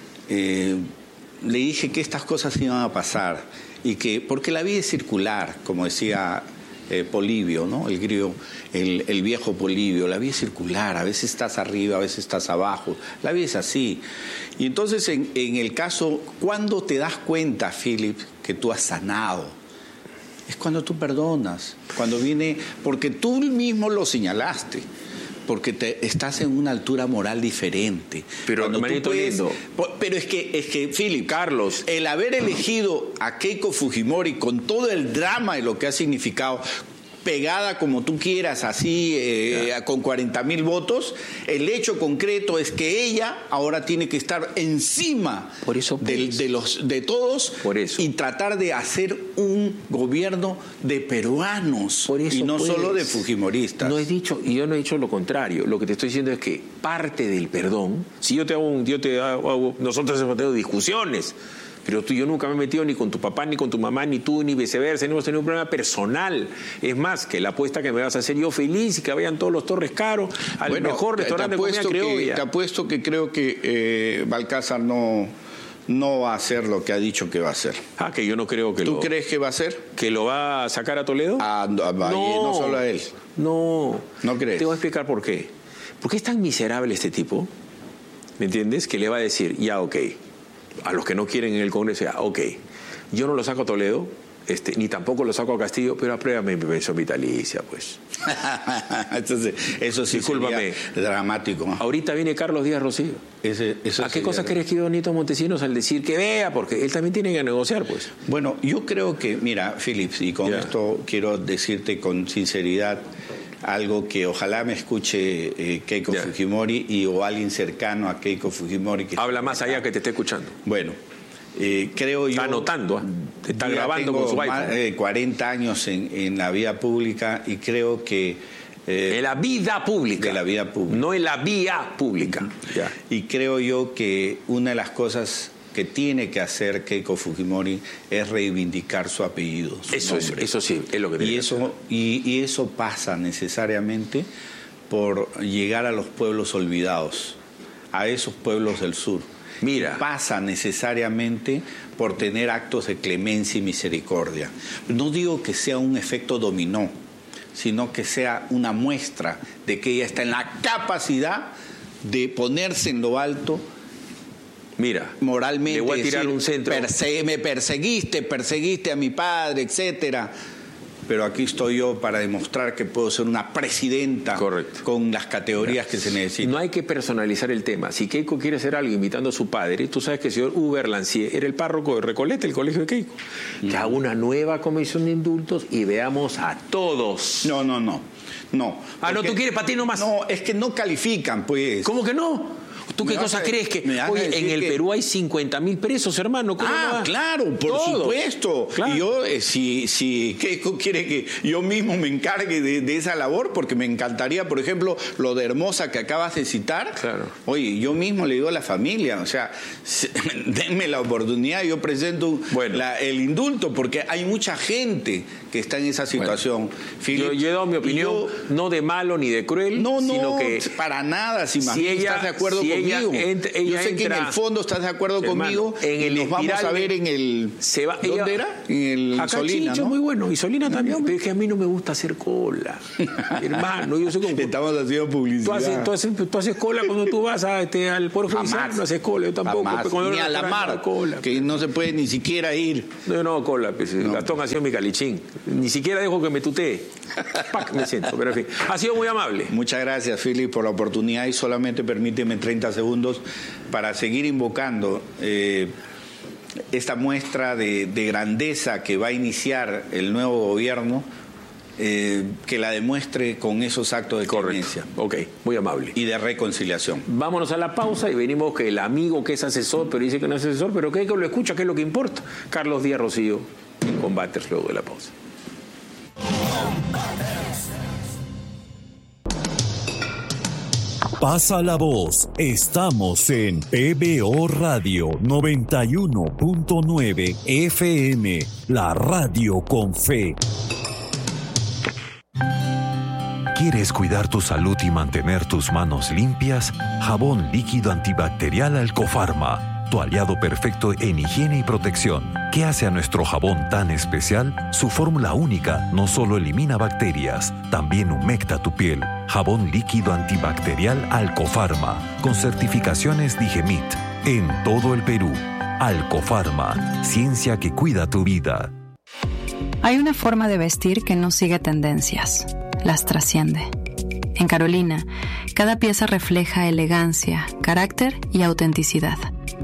A: eh, le dije que estas cosas iban a pasar y que, porque la vida es circular, como decía Eh, Polibio, ¿no? El griego, el, el viejo Polibio, la vida es circular, a veces estás arriba, a veces estás abajo, la vida es así. Y entonces en, en el caso, ¿cuándo te das cuenta, Philip, que tú has sanado? Es cuando tú perdonas, cuando viene, porque tú mismo lo señalaste, porque te, estás en una altura moral diferente.
B: Pero,
A: tú puedes, pero es que, es que, Philip,
B: Carlos,
A: el haber elegido a Keiko Fujimori con todo el drama de lo que ha significado, pegada como tú quieras, así, eh, con cuarenta mil votos, el hecho concreto es que ella ahora tiene que estar encima
B: por eso, por
A: de,
B: eso.
A: de, los, de todos
B: por eso.
A: y tratar de hacer un gobierno de peruanos
B: por eso,
A: y no
B: pues,
A: solo de fujimoristas.
B: No he dicho, y yo no he dicho lo contrario. Lo que te estoy diciendo es que parte del perdón, si yo te hago un, yo te hago, nosotros hemos tenido discusiones, pero tú, yo nunca me he metido ni con tu papá, ni con tu mamá, ni tú, ni viceversa, no hemos tenido un problema personal. Es más, que la apuesta que me vas a hacer yo feliz y que vayan todos los Torres Caro al
A: bueno,
B: mejor restaurante de comida criolla.
A: Te apuesto que creo que eh, Balcázar no, no va a hacer lo que ha dicho que va a hacer.
B: Ah, que yo no creo que
A: ¿Tú
B: lo...
A: ¿Tú crees que va a hacer?
B: ¿Que lo va a sacar a Toledo?
A: A, a, a
B: no,
A: no solo a él.
B: No.
A: ¿No crees?
B: Te voy a explicar por qué. ¿Por qué es tan miserable este tipo? ¿Me entiendes? Que le va a decir, ya, ok, a los que no quieren en el Congreso, ya, ok, yo no lo saco a Toledo, este, ni tampoco lo saco a Castillo, pero apruébame mi pensión vitalicia, pues.
A: Entonces, eso sí sería dramático, ¿no?
B: Ahorita viene Carlos Díaz Rocío.
A: Ese, eso
B: ¿A qué cosa crees que iba Benito Montesinos al decir que vea? Porque él también tiene que negociar, pues.
A: Bueno, yo creo que, mira, Philips, y con yeah. esto quiero decirte con sinceridad algo que ojalá me escuche eh, Keiko yeah. Fujimori y o alguien cercano a Keiko Fujimori. Que
B: habla más allá que te esté escuchando.
A: Bueno, eh, creo yo...
B: Está anotando, ¿eh? Te está grabando con su iPhone.
A: Más de cuarenta años en, en la vida pública y creo que...
B: Eh, en la vida pública.
A: De la vida pública.
B: No en la vía pública.
A: Yeah. Y creo yo que una de las cosas que tiene que hacer Keiko Fujimori es reivindicar su apellido, su
B: eso, es, eso sí, es lo que tiene
A: y
B: que
A: eso,
B: hacer.
A: Y, y eso pasa necesariamente por llegar a los pueblos olvidados, a esos pueblos del sur.
B: Mira.
A: Y pasa necesariamente por tener actos de clemencia y misericordia. No digo que sea un efecto dominó, sino que sea una muestra de que ella está en la capacidad de ponerse en lo alto.
B: Mira,
A: moralmente,
B: le voy a tirar
A: decir,
B: un centro.
A: Perse me perseguiste, perseguiste a mi padre, etcétera. Pero aquí estoy yo para demostrar que puedo ser una presidenta.
B: Correcto.
A: Con las categorías Mira, que se necesitan.
B: No hay que personalizar el tema. Si Keiko quiere hacer algo invitando a su padre, tú sabes que el señor Uber Lancier era el párroco de Recoleta, el colegio de Keiko. Mm. Que haga una nueva comisión de indultos y veamos a todos.
A: No, no, no. No.
B: Ah, no, tú quieres para ti nomás.
A: No, es que no califican, pues.
B: ¿Cómo que no? O ¿Tú qué cosa a, crees que, oye, en el que... Perú hay cincuenta mil presos, hermano?
A: Ah, no claro, por Todos. supuesto. Claro. Y yo, eh, si, si ¿qué quiere que yo mismo me encargue de, de esa labor? Porque me encantaría, por ejemplo, lo de Hermosa que acabas de citar.
B: Claro.
A: Oye, yo mismo le digo a la familia, o sea, denme la oportunidad, yo presento bueno. la, el indulto, porque hay mucha gente que está en esa situación.
B: Bueno. Yo, yo he dado mi opinión, yo, no de malo ni de cruel,
A: no, no,
B: sino que...
A: para nada, si,
B: si ella,
A: estás de acuerdo
B: si
A: conmigo.
B: Ella, ent, ella
A: yo sé
B: entra,
A: que en el fondo estás de acuerdo
B: hermano,
A: conmigo, en el nos vamos a ver en el...
B: Se va,
A: ¿Dónde
B: ella,
A: era? En el
B: acá
A: Solina,
B: Chicho,
A: ¿no?
B: muy bueno, y Solina también, pero es que a mí no me gusta hacer cola. Hermano, yo sé cómo...
A: Estamos haciendo publicidad.
B: Tú haces, tú, haces, tú haces cola cuando tú vas a, este, al Poder Judicial, no haces cola, yo tampoco.
A: Ni a la mar, cola. Que no se puede ni siquiera ir.
B: No, no, cola, pues, no. Gastón ha sido mi calichín. Ni siquiera dejo que me tutee. Pac, me siento, pero en fin. Ha sido muy amable.
A: Muchas gracias, Philip, por la oportunidad y solamente permíteme treinta segundos para seguir invocando eh, esta muestra de, de grandeza que va a iniciar el nuevo gobierno, eh, que la demuestre con esos actos de clemencia.
B: Ok, muy amable.
A: Y de reconciliación.
B: Vámonos a la pausa y venimos que el amigo que es asesor, pero dice que no es asesor, pero que lo escucha, que es lo que importa. Carlos Díaz Rocío, en Combates, luego de la pausa.
D: Pasa la voz, estamos en P B O Radio noventa y uno punto nueve F M, la radio con fe.
E: ¿Quieres cuidar tu salud y mantener tus manos limpias? Jabón líquido antibacterial Alcofarma, tu aliado perfecto en higiene y protección. ¿Qué hace a nuestro jabón tan especial? Su fórmula única no solo elimina bacterias, también humecta tu piel. Jabón líquido antibacterial Alcofarma, con certificaciones Digemit, en todo el Perú. Alcofarma, ciencia que cuida tu vida.
F: Hay una forma de vestir que no sigue tendencias, las trasciende. En Carolina, cada pieza refleja elegancia, carácter y autenticidad.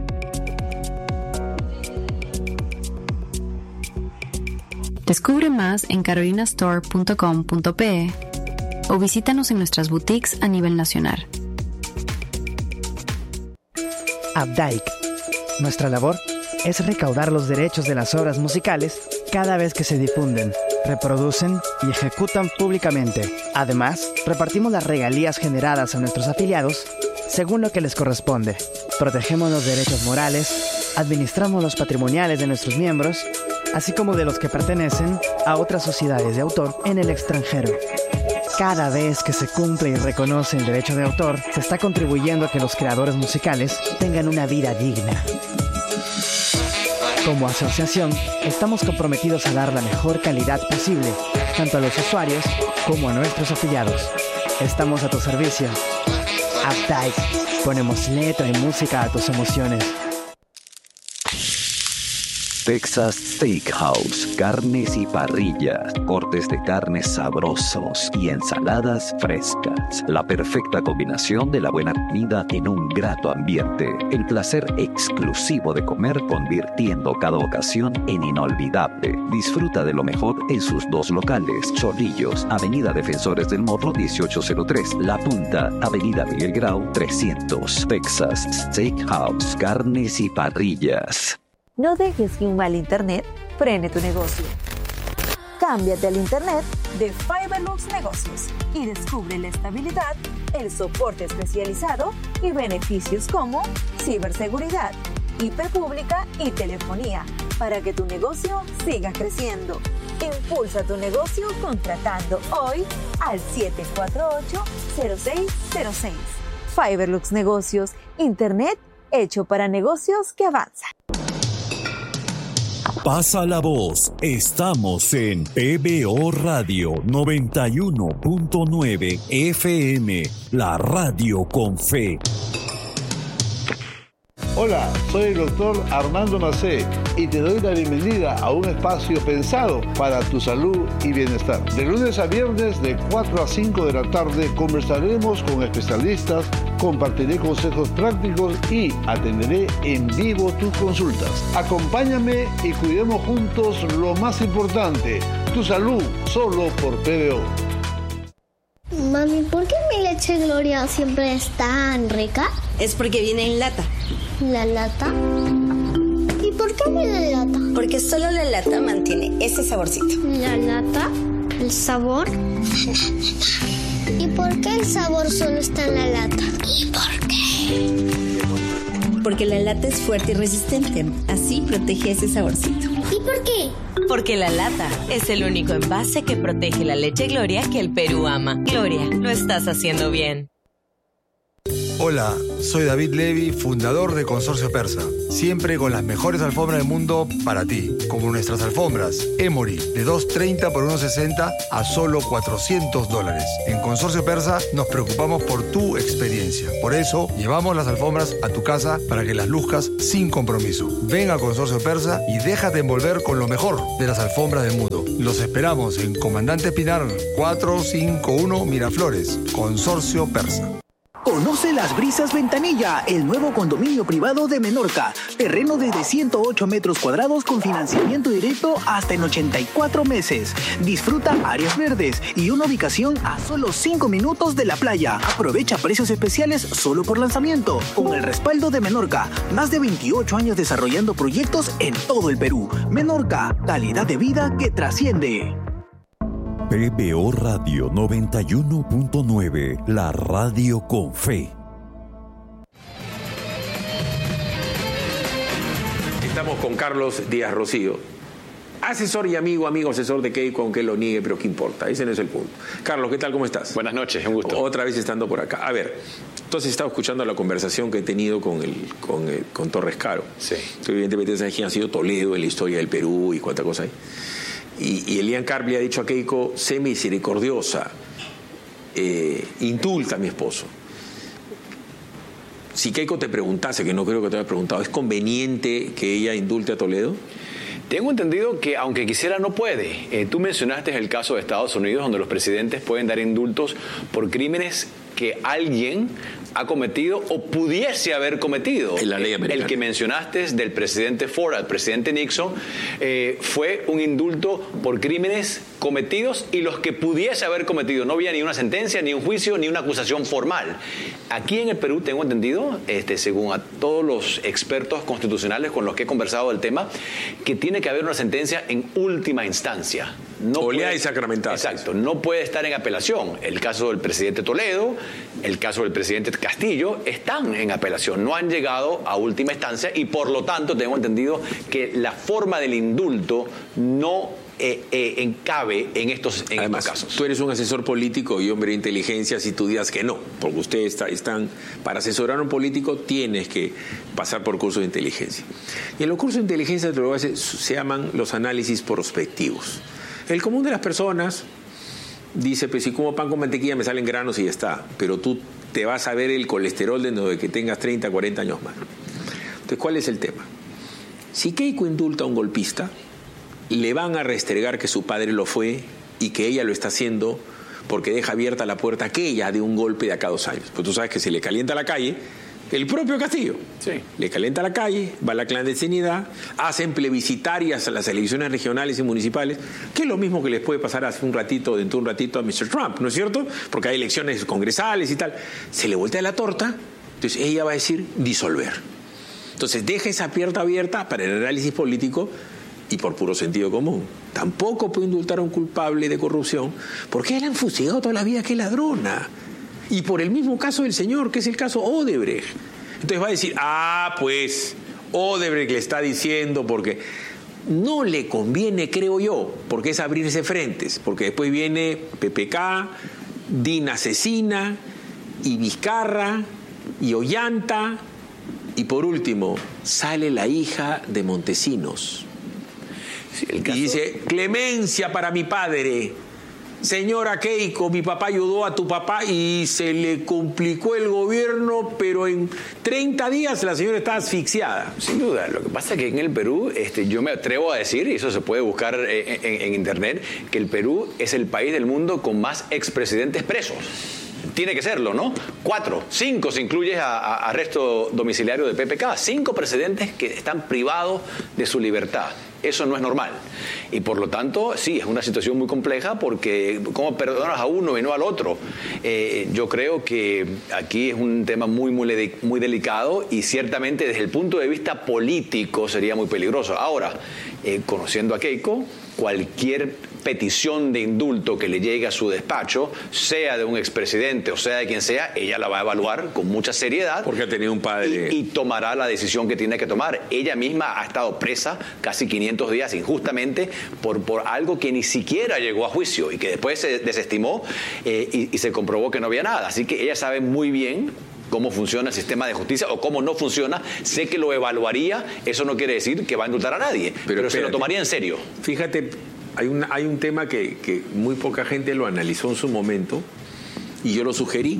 F: Descubre más en carolina store punto com punto pe o visítanos en nuestras boutiques a nivel nacional.
G: Updike. Nuestra labor es recaudar los derechos de las obras musicales cada vez que se difunden, reproducen y ejecutan públicamente. Además, repartimos las regalías generadas a nuestros afiliados según lo que les corresponde. Protegemos los derechos morales, administramos los patrimoniales de nuestros miembros, así como de los que pertenecen a otras sociedades de autor en el extranjero. Cada vez que se cumple y reconoce el derecho de autor, se está contribuyendo a que los creadores musicales tengan una vida digna. Como asociación, estamos comprometidos a dar la mejor calidad posible, tanto a los usuarios como a nuestros afiliados. Estamos a tu servicio. Updike. Ponemos letra y música a tus emociones.
E: Texas Steakhouse, carnes y parrillas, cortes de carnes sabrosos y ensaladas frescas. La perfecta combinación de la buena comida en un grato ambiente. El placer exclusivo de comer convirtiendo cada ocasión en inolvidable. Disfruta de lo mejor en sus dos locales. Chorrillos, Avenida Defensores del Morro dieciocho cero tres. La Punta, Avenida Miguel Grau trescientos. Texas Steakhouse, carnes y parrillas.
H: No dejes que un mal internet frene tu negocio. Cámbiate al internet de Fiberlux Negocios y descubre la estabilidad, el soporte especializado y beneficios como ciberseguridad, I P pública y telefonía para que tu negocio siga creciendo. Impulsa tu negocio contratando hoy al siete cuatro ocho, cero seis cero seis. Fiberlux Negocios, internet hecho para negocios que avanzan.
D: Pasa la voz, estamos en P B O Radio noventa y uno punto nueve F M, la radio con fe.
I: Hola, soy el doctor Armando Macé y te doy la bienvenida a un espacio pensado para tu salud y bienestar. De lunes a viernes de cuatro a cinco de la tarde conversaremos con especialistas, compartiré consejos prácticos y atenderé en vivo tus consultas. Acompáñame y cuidemos juntos lo más importante, tu salud, solo por P B O.
J: Mami, ¿por qué mi leche Gloria siempre es tan rica? Es porque viene en lata.
K: ¿La lata? ¿Y por qué viene en lata?
J: Porque solo la lata mantiene ese saborcito.
K: ¿La lata? ¿El sabor? ¿Y por qué el sabor solo está en la lata? ¿Y por qué?
J: Porque la lata es fuerte y resistente. Así protege ese saborcito.
K: ¿Y por qué?
H: Porque la lata es el único envase que protege la leche Gloria que el Perú ama. Gloria, lo estás haciendo bien.
L: Hola, soy David Levy, fundador de Consorcio Persa. Siempre con las mejores alfombras del mundo para ti. Como nuestras alfombras Emory, de dos treinta por uno sesenta a solo cuatrocientos dólares. En Consorcio Persa nos preocupamos por tu experiencia. Por eso, llevamos las alfombras a tu casa para que las luzcas sin compromiso. Ven a Consorcio Persa y déjate envolver con lo mejor de las alfombras del mundo. Los esperamos en Comandante Pinar cuatrocientos cincuenta y uno Miraflores. Consorcio Persa.
M: Conoce Las Brisas Ventanilla, el nuevo condominio privado de Menorca. Terreno desde ciento ocho metros cuadrados con financiamiento directo hasta en ochenta y cuatro meses. Disfruta áreas verdes y una ubicación a solo cinco minutos de la playa. Aprovecha precios especiales solo por lanzamiento. Con el respaldo de Menorca, más de veintiocho años desarrollando proyectos en todo el Perú. Menorca, calidad de vida que trasciende.
D: P B O Radio noventa y uno punto nueve, la radio con fe.
B: Estamos con Carlos Díaz Rocío, asesor y amigo, amigo asesor de Keiko, aunque lo niegue, pero ¿qué importa? Ese no es el punto. Carlos, ¿qué tal? ¿Cómo estás?
N: Buenas noches, un gusto.
B: Otra vez estando por acá. A ver, entonces estaba escuchando la conversación que he tenido con el, con, el, con Torres Caro.
N: Sí.
B: Tú evidentemente sabes quién ha sido Toledo en la historia del Perú y cuánta cosa hay. Y, y Elian Carp le ha dicho a Keiko, sé misericordiosa, eh, indulta a mi esposo. Si Keiko te preguntase, que no creo que te haya preguntado, ¿es conveniente que ella indulte a Toledo?
N: Tengo entendido que aunque quisiera no puede. Eh, tú mencionaste el caso de Estados Unidos donde los presidentes pueden dar indultos por crímenes que alguien ha cometido o pudiese haber cometido.
B: En la ley americana.
N: El que mencionaste del presidente Ford al presidente Nixon eh, fue un indulto por crímenes cometidos y los que pudiese haber cometido. No había ni una sentencia, ni un juicio, ni una acusación formal. Aquí en el Perú tengo entendido, este, según a todos los expertos constitucionales con los que he conversado del tema, que tiene que haber una sentencia en última instancia. No
B: Oleada y sacramental.
N: Exacto, no puede estar en apelación. El caso del presidente Toledo, el caso del presidente Castillo, están en apelación, no han llegado a última instancia y por lo tanto tengo entendido que la forma del indulto no eh, eh, encabe en estos, en
B: Además,
N: estos casos.
B: Tú eres un asesor político y hombre de inteligencia si tú digas que no, porque ustedes está, están, para asesorar a un político tienes que pasar por cursos de inteligencia. Y en los cursos de inteligencia te lo hace, se llaman los análisis prospectivos. El común de las personas dice, pues si como pan con mantequilla me salen granos y ya está, pero tú te vas a ver el colesterol dentro de que tengas treinta, cuarenta años más. Entonces, ¿cuál es el tema? Si Keiko indulta a un golpista, le van a restregar que su padre lo fue y que ella lo está haciendo porque deja abierta la puerta a que ella dé un golpe de acá a dos años. Pues tú sabes que se le calienta la calle, el propio Castillo,
N: sí.
B: Le calienta la calle, va a la clandestinidad, hacen plebiscitarias a las elecciones regionales y municipales, que es lo mismo que les puede pasar hace un ratito, dentro de un ratito a mister Trump, ¿no es cierto? Porque hay elecciones congresales y tal. Se le voltea la torta, entonces ella va a decir disolver. Entonces deja esa puerta abierta para el análisis político y por puro sentido común. Tampoco puede indultar a un culpable de corrupción porque él han fusilado toda la vida que es ladrona. Y por el mismo caso del señor, que es el caso Odebrecht. Entonces va a decir, ah, pues, Odebrecht le está diciendo porque no le conviene, creo yo, porque es abrirse frentes, porque después viene P P K, Dina Asesina, y Vizcarra, y Ollanta, y por último, sale la hija de Montesinos.
N: Sí, el caso...
B: Y dice, clemencia para mi padre. Señora Keiko, mi papá ayudó a tu papá y se le complicó el gobierno, pero en treinta días la señora está asfixiada.
N: Sin duda, lo que pasa es que en el Perú, este, yo me atrevo a decir, y eso se puede buscar en, en, en internet, que el Perú es el país del mundo con más expresidentes presos. Tiene que serlo, ¿no? Cuatro, cinco si incluyes a, a arresto domiciliario de P P K. Cinco presidentes que están privados de su libertad. Eso no es normal. Y por lo tanto, sí, es una situación muy compleja porque ¿cómo perdonas a uno y no al otro? Eh, yo creo que aquí es un tema muy, muy, muy delicado y ciertamente desde el punto de vista político sería muy peligroso. Ahora, eh, conociendo a Keiko, cualquier petición de indulto que le llegue a su despacho, sea de un expresidente o sea de quien sea, ella la va a evaluar con mucha seriedad.
B: Porque ha tenido un padre.
N: Y, y tomará la decisión que tiene que tomar. Ella misma ha estado presa casi quinientos días injustamente por, por algo que ni siquiera llegó a juicio y que después se desestimó eh, y, y se comprobó que no había nada. Así que ella sabe muy bien cómo funciona el sistema de justicia o cómo no funciona. Sé que lo evaluaría, eso no quiere decir que va a indultar a nadie, pero, pero se lo tomaría en serio.
B: Fíjate, hay un, hay un tema que, que muy poca gente lo analizó en su momento y yo lo sugerí.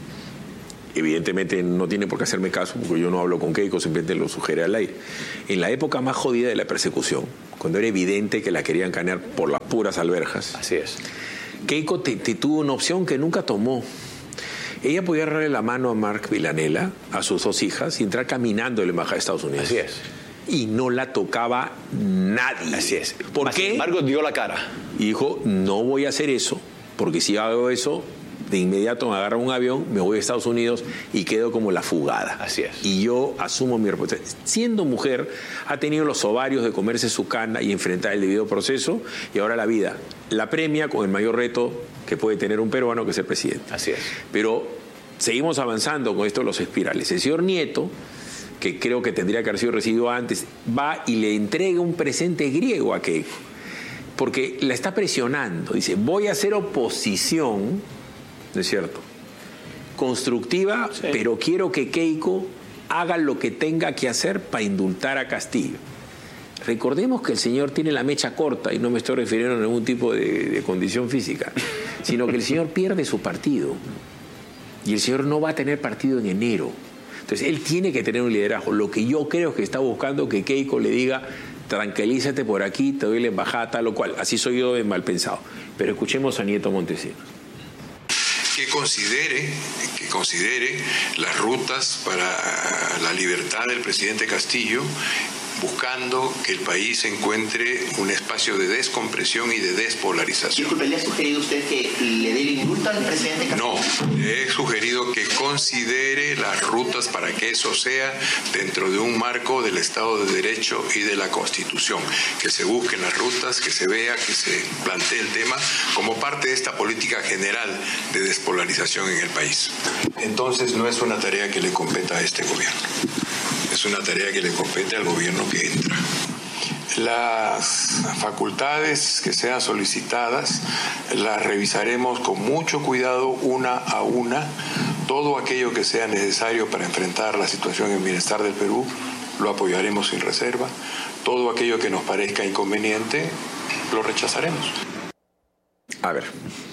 B: Evidentemente no tiene por qué hacerme caso porque yo no hablo con Keiko, simplemente lo sugerí al aire. En la época más jodida de la persecución, cuando era evidente que la querían canear por las puras alberjas,
N: así es,
B: Keiko te, te tuvo una opción que nunca tomó. Ella podía darle la mano a Mark Villanella, a sus dos hijas, y entrar caminando a la embajada de Estados Unidos.
N: Así es.
B: Y no la tocaba nadie.
N: Así es.
B: ¿Por
N: Mas,
B: qué?
N: Sin embargo, dio la cara.
B: Y dijo, no voy a hacer eso, porque si hago eso, de inmediato me agarro un avión, me voy a Estados Unidos y quedo como la fugada.
N: Así es.
B: Y yo asumo mi responsabilidad. Siendo mujer, ha tenido los ovarios de comerse su cana y enfrentar el debido proceso, y ahora la vida la premia con el mayor reto que puede tener un peruano, que es el presidente.
N: Así es.
B: Pero seguimos avanzando con esto de los espirales. El señor Nieto, que creo que tendría que haber sido recibido antes, va y le entrega un presente griego a Keiko, porque la está presionando. Dice, voy a hacer oposición, ¿no es cierto?, constructiva, sí, pero quiero que Keiko haga lo que tenga que hacer para indultar a Castillo. Recordemos que el señor tiene la mecha corta, y no me estoy refiriendo a ningún tipo de, de condición física, sino que el señor pierde su partido. Y el señor no va a tener partido en enero. Entonces, él tiene que tener un liderazgo. Lo que yo creo que está buscando que Keiko le diga, tranquilízate por aquí, te doy la embajada, tal o cual. Así soy yo de mal pensado. Pero escuchemos a Nieto Montesinos.
O: Que considere, que considere las rutas para la libertad del presidente Castillo, buscando que el país encuentre un espacio de descompresión y de despolarización.
P: Disculpe, ¿le ha sugerido usted que le dé el indulto al presidente Castillo?
O: No, le he sugerido que considere las rutas para que eso sea dentro de un marco del Estado de Derecho y de la Constitución. Que se busquen las rutas, que se vea, que se plantee el tema como parte de esta política general de despolarización en el país. Entonces no es una tarea que le competa a este gobierno. Es una tarea que le compete al gobierno que entra. Las facultades que sean solicitadas las revisaremos con mucho cuidado una a una. Todo aquello que sea necesario para enfrentar la situación en bienestar del Perú lo apoyaremos sin reserva. Todo aquello que nos parezca inconveniente lo rechazaremos.
B: A ver,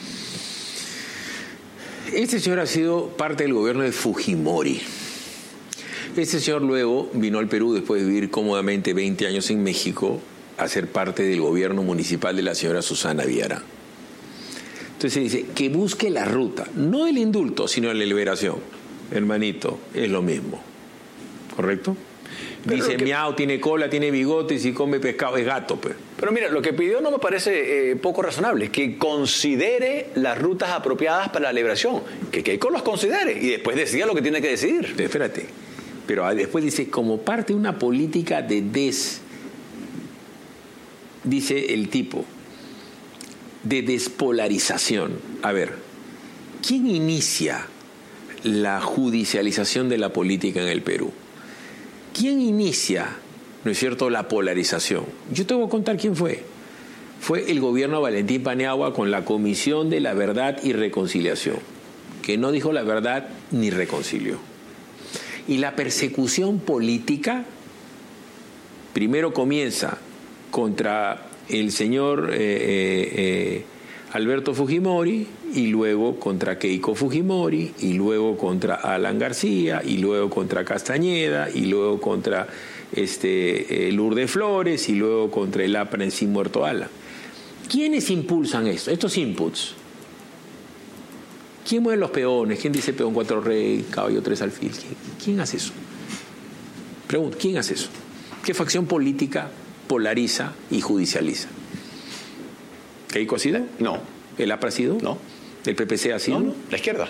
B: este señor ha sido parte del gobierno de Fujimori. Este señor luego vino al Perú después de vivir cómodamente veinte años en México a ser parte del gobierno municipal de la señora Susana Viara. Entonces dice que busque la ruta, no el indulto, sino la liberación. Hermanito, es lo mismo. ¿Correcto? Pero dice, que... miau, tiene cola, tiene bigotes y come pescado, es gato, pues.
N: Pero mira, lo que pidió no me parece eh, poco razonable, que considere las rutas apropiadas para la liberación, que Keiko los considere y después decida lo que tiene que decidir.
B: Espérate. Pero después dice, como parte de una política de des, dice el tipo, de despolarización. A ver, ¿quién inicia la judicialización de la política en el Perú? ¿Quién inicia, no es cierto, la polarización? Yo te voy a contar quién fue. Fue el gobierno de Valentín Paniagua con la Comisión de la Verdad y Reconciliación, que no dijo la verdad ni reconcilió. Y la persecución política primero comienza contra el señor eh, eh, Alberto Fujimori, y luego contra Keiko Fujimori, y luego contra Alan García, y luego contra Castañeda, y luego contra este, eh, Lourdes Flores, y luego contra el A P R A en sí muerto Alan. ¿Quiénes impulsan esto? Estos inputs. ¿Quién mueve los peones? ¿Quién dice peón cuatro rey, caballo tres alfil? ¿Quién, ¿Quién hace eso? Pregunto, ¿quién hace eso? ¿Qué facción política polariza y judicializa. ¿Keiko ha sido?
N: No.
B: ¿El A P R ha sido?
N: No.
B: ¿El P P C ha sido?
N: No, no. La izquierda.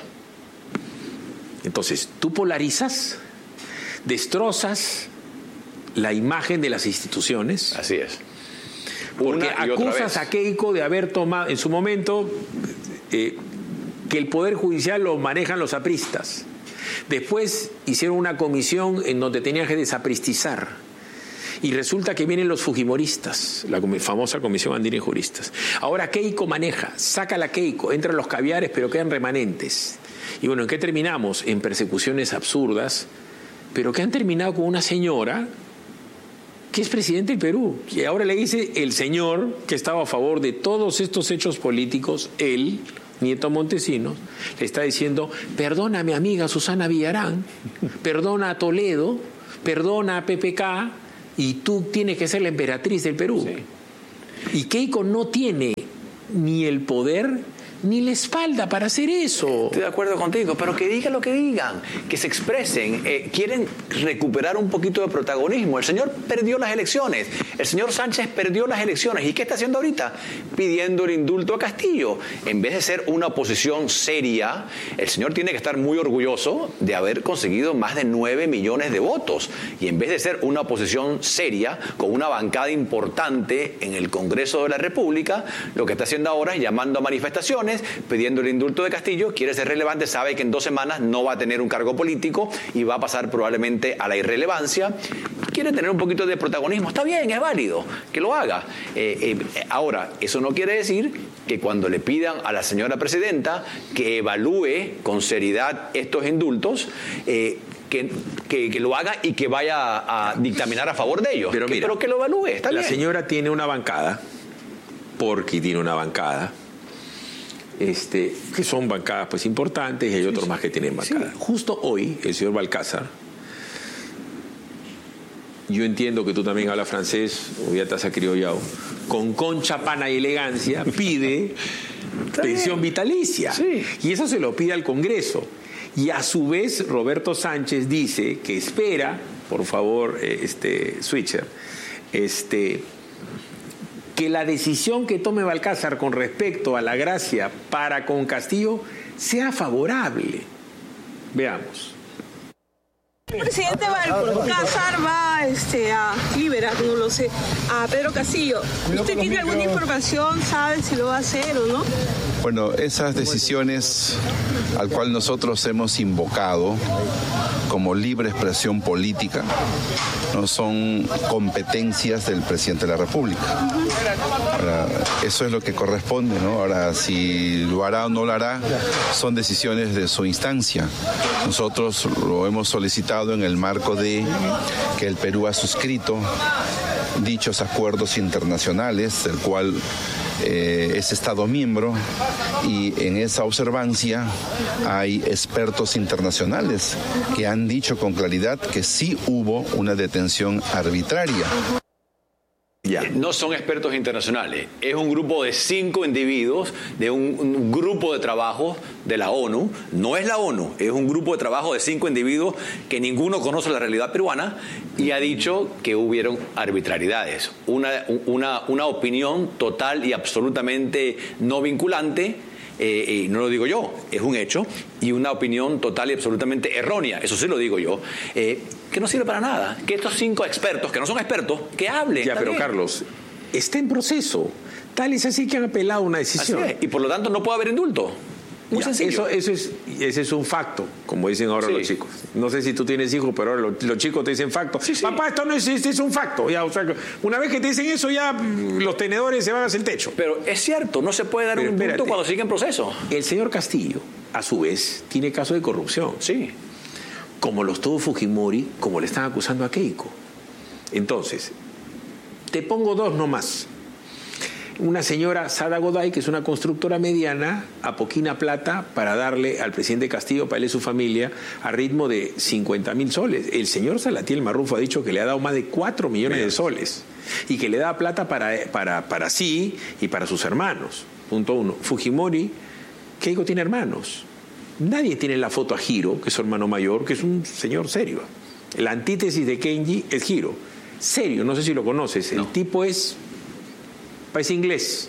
B: Entonces, tú polarizas, destrozas la imagen de las instituciones.
N: Así es.
B: Porque acusas a Keiko de haber tomado, en su momento, eh, que el Poder Judicial lo manejan los apristas. Después hicieron una comisión en donde tenían que desapristizar. Y resulta que vienen los fujimoristas, la famosa Comisión Andina y Juristas. Ahora Keiko maneja, saca la Keiko, entran los caviares, pero quedan remanentes. Y bueno, ¿en qué terminamos? En persecuciones absurdas, pero que han terminado con una señora que es presidente del Perú. Y ahora le dice el señor que estaba a favor de todos estos hechos políticos, él, Nieto Montesinos, le está diciendo, perdona a mi amiga Susana Villarán, perdona a Toledo, perdona a P P K, y tú tienes que ser la emperatriz del Perú. Sí. Y Keiko no tiene ni el poder ni la espalda para hacer eso.
N: Estoy de acuerdo contigo, pero que digan lo que digan, que se expresen. Eh, quieren recuperar un poquito de protagonismo. El señor perdió las elecciones, el señor Sánchez perdió las elecciones. ¿Y qué está haciendo ahorita? Pidiendo el indulto a Castillo. En vez de ser una oposición seria, el señor tiene que estar muy orgulloso de haber conseguido más de nueve millones de votos. Y en vez de ser una oposición seria, con una bancada importante en el Congreso de la República, lo que está haciendo ahora es llamando a manifestaciones, pidiendo el indulto de Castillo. Quiere ser relevante, sabe que en dos semanas no va a tener un cargo político y va a pasar probablemente a la irrelevancia. Quiere tener un poquito de protagonismo. Está bien, es válido que lo haga. Eh, eh, ahora, eso no quiere decir que cuando le pidan a la señora presidenta que evalúe con seriedad estos indultos, eh, Que, que, que lo haga y que vaya a, a dictaminar a favor de ellos.
B: Pero,
N: que,
B: mira,
N: pero que lo evalúe, está
B: la
N: bien.
B: La señora tiene una bancada, porque tiene una bancada, este, que son bancadas pues importantes, y hay sí, otros sí, más que tienen bancada. Sí. Justo hoy, el señor Balcázar, yo entiendo que tú también hablas francés, o ya te has acriollado, con concha, pana y elegancia, pide pensión vitalicia. Sí. Y eso se lo pide al Congreso. Y a su vez, Roberto Sánchez dice que espera, por favor, este, Switcher, este, que la decisión que tome Balcázar con respecto a la gracia para con Castillo sea favorable. Veamos.
Q: El presidente Balcázar va este, a liberar, no lo sé, a Pedro Castillo. ¿Usted tiene alguna información? ¿Sabe si lo va a hacer o no?
R: Bueno, esas decisiones al cual nosotros hemos invocado como libre expresión política no son competencias del presidente de la República. Ahora, eso es lo que corresponde, ¿no? Ahora, si lo hará o no lo hará, son decisiones de su instancia. Nosotros lo hemos solicitado en el marco de que el Perú ha suscrito dichos acuerdos internacionales, del cual eh, es Estado miembro, y en esa observancia hay expertos internacionales que han dicho con claridad que sí hubo una detención arbitraria.
N: Ya. No son expertos internacionales, es un grupo de cinco individuos de un, un grupo de trabajo de la ONU. No es la ONU, es un grupo de trabajo de cinco individuos que ninguno conoce la realidad peruana y ha dicho que hubieron arbitrariedades. Una, una, una opinión total y absolutamente no vinculante. Eh, y no lo digo yo, es un hecho, y una opinión total y absolutamente errónea, eso sí lo digo yo, eh, que no sirve para nada. Que estos cinco expertos, que no son expertos, que hablen.
B: Ya, pero bien. Carlos, está en proceso. Tal es así que han apelado una decisión.
N: Así es, y por lo tanto no puede haber indulto. Muy
B: ya,
N: sencillo.
B: Eso, eso es, ese es un facto, como dicen ahora sí. Los chicos. No sé si tú tienes hijos, pero ahora los, los chicos te dicen facto. Sí, sí. Papá, esto no es, este es un facto. Ya, o sea, una vez que te dicen eso, ya los tenedores se van hacia el techo.
N: Pero es cierto, no se puede dar pero, un indulto espérate. Cuando sigue en proceso.
B: El señor Castillo, a su vez, tiene casos de corrupción.
N: Sí.
B: Como los tuvo Fujimori, como le están acusando a Keiko. Entonces, te pongo dos nomás. Una señora, Sada Goday, que es una constructora mediana, apoquina plata para darle al presidente Castillo, para él y su familia, a ritmo de cincuenta mil soles. El señor Salatiel Marrufo ha dicho que le ha dado más de cuatro millones de soles y que le da plata para, para, para sí y para sus hermanos. Punto uno. Fujimori, Keiko tiene hermanos. Nadie tiene la foto a Hiro, que es su hermano mayor, que es un señor serio. La antítesis de Kenji es Hiro. serio, no sé si lo conoces. El no. tipo es, es inglés.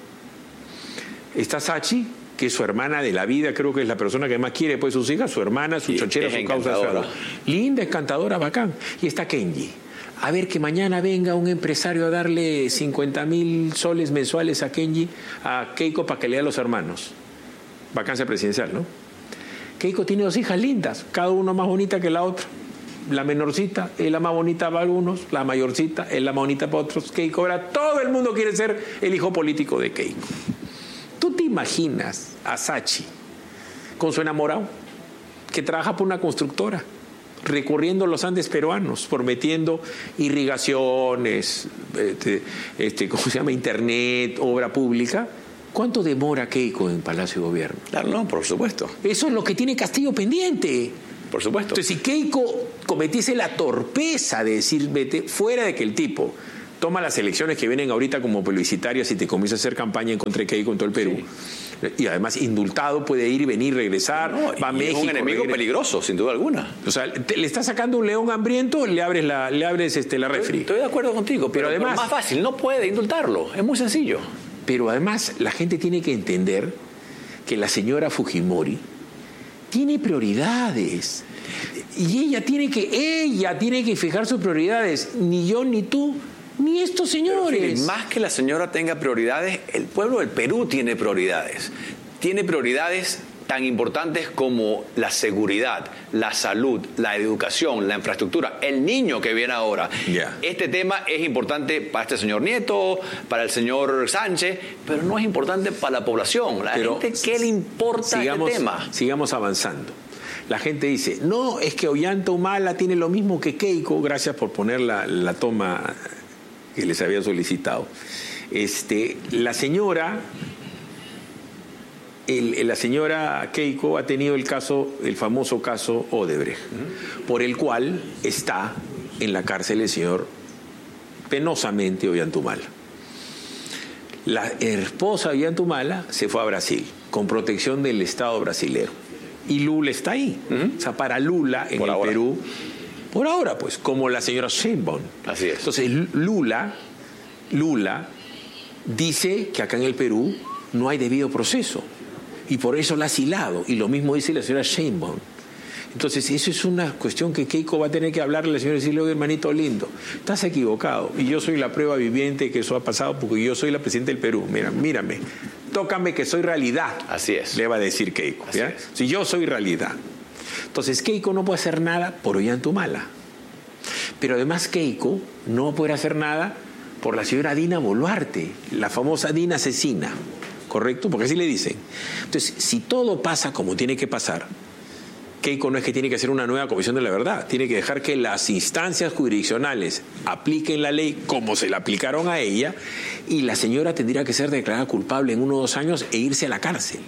B: Está Sachi, que es su hermana de la vida, creo que es la persona que más quiere pues sus hijas, su hermana, su sí, chochera, su causa. Linda, encantadora, bacán. Y está Kenji. A ver que mañana venga un empresario a darle cincuenta mil soles mensuales a Kenji, a Keiko, para que le dé a los hermanos. Vacancia presidencial, ¿no? Keiko tiene dos hijas lindas, cada una más bonita que la otra. La menorcita es la más bonita para algunos, la mayorcita es la más bonita para otros. Keiko, ahora todo el mundo quiere ser el hijo político de Keiko. ¿Tú te imaginas a Sachi con su enamorado que trabaja por una constructora, recorriendo los Andes peruanos, prometiendo irrigaciones, este, este, ¿cómo se llama? Internet, obra pública? ¿Cuánto demora Keiko en Palacio de Gobierno?
N: Claro, no, por supuesto.
B: Eso es lo que tiene Castillo pendiente.
N: Por supuesto.
B: Entonces, si Keiko cometiese la torpeza de decir, vete, fuera de que el tipo toma las elecciones que vienen ahorita como publicitarias y te comienza a hacer campaña en contra de Keiko en todo el Perú. Sí. Y además, indultado, puede ir y venir, regresar, no, va a México.
N: Es un enemigo regresa. peligroso, sin duda alguna.
B: O sea, te, le estás sacando un león hambriento, le abres la, le abres este, la refri.
N: Estoy, estoy de acuerdo contigo, pero, pero además. Es más fácil, no puede indultarlo, es muy sencillo.
B: Pero además, la gente tiene que entender que la señora Fujimori tiene prioridades. Y ella tiene que, ella tiene que fijar sus prioridades. Ni yo, ni tú, ni estos señores.
N: Pero, más que la señora tenga prioridades, el pueblo del Perú tiene prioridades. Tiene prioridades tan importantes como la seguridad, la salud, la educación, la infraestructura, el niño que viene ahora. Yeah. Este tema es importante para este señor Nieto, para el señor Sánchez, pero no es importante para la población. La pero gente, ¿qué le importa
B: sigamos,
N: este tema?
B: Sigamos avanzando. La gente dice, no, es que Ollanta Humala tiene lo mismo que Keiko, gracias por poner la, la toma que les había solicitado. Este, la señora... El, la señora Keiko ha tenido el caso, el famoso caso Odebrecht, por el cual está en la cárcel el señor penosamente Ollanta Humala. La esposa de Ollanta Humala se fue a Brasil con protección del Estado brasilero y Lula está ahí. Uh-huh. O sea, para Lula en por el ahora. Perú, por ahora pues, como la señora Sheinbaum.
N: Así es.
B: Entonces Lula, Lula dice que acá en el Perú no hay debido proceso. Y por eso la ha asilado. Y lo mismo dice la señora Sheinbaum. Entonces, eso es una cuestión que Keiko va a tener que hablarle a la señora y decirle, hermanito lindo, estás equivocado. Y yo soy la prueba viviente que eso ha pasado porque yo soy la presidenta del Perú. Mira, mírame, tócame que soy realidad.
N: Así es.
B: Le va a decir Keiko. ¿Ya? Si yo soy realidad. Entonces, Keiko no puede hacer nada por Ollanta Humala. Pero además, Keiko no va a poder hacer nada por la señora Dina Boluarte, la famosa Dina asesina. ¿Correcto? Porque así le dicen. Entonces, si todo pasa como tiene que pasar, Keiko no es que tiene que hacer una nueva comisión de la verdad, tiene que dejar que las instancias jurisdiccionales apliquen la ley como se la aplicaron a ella y la señora tendría que ser declarada culpable en uno o dos años e irse a la cárcel.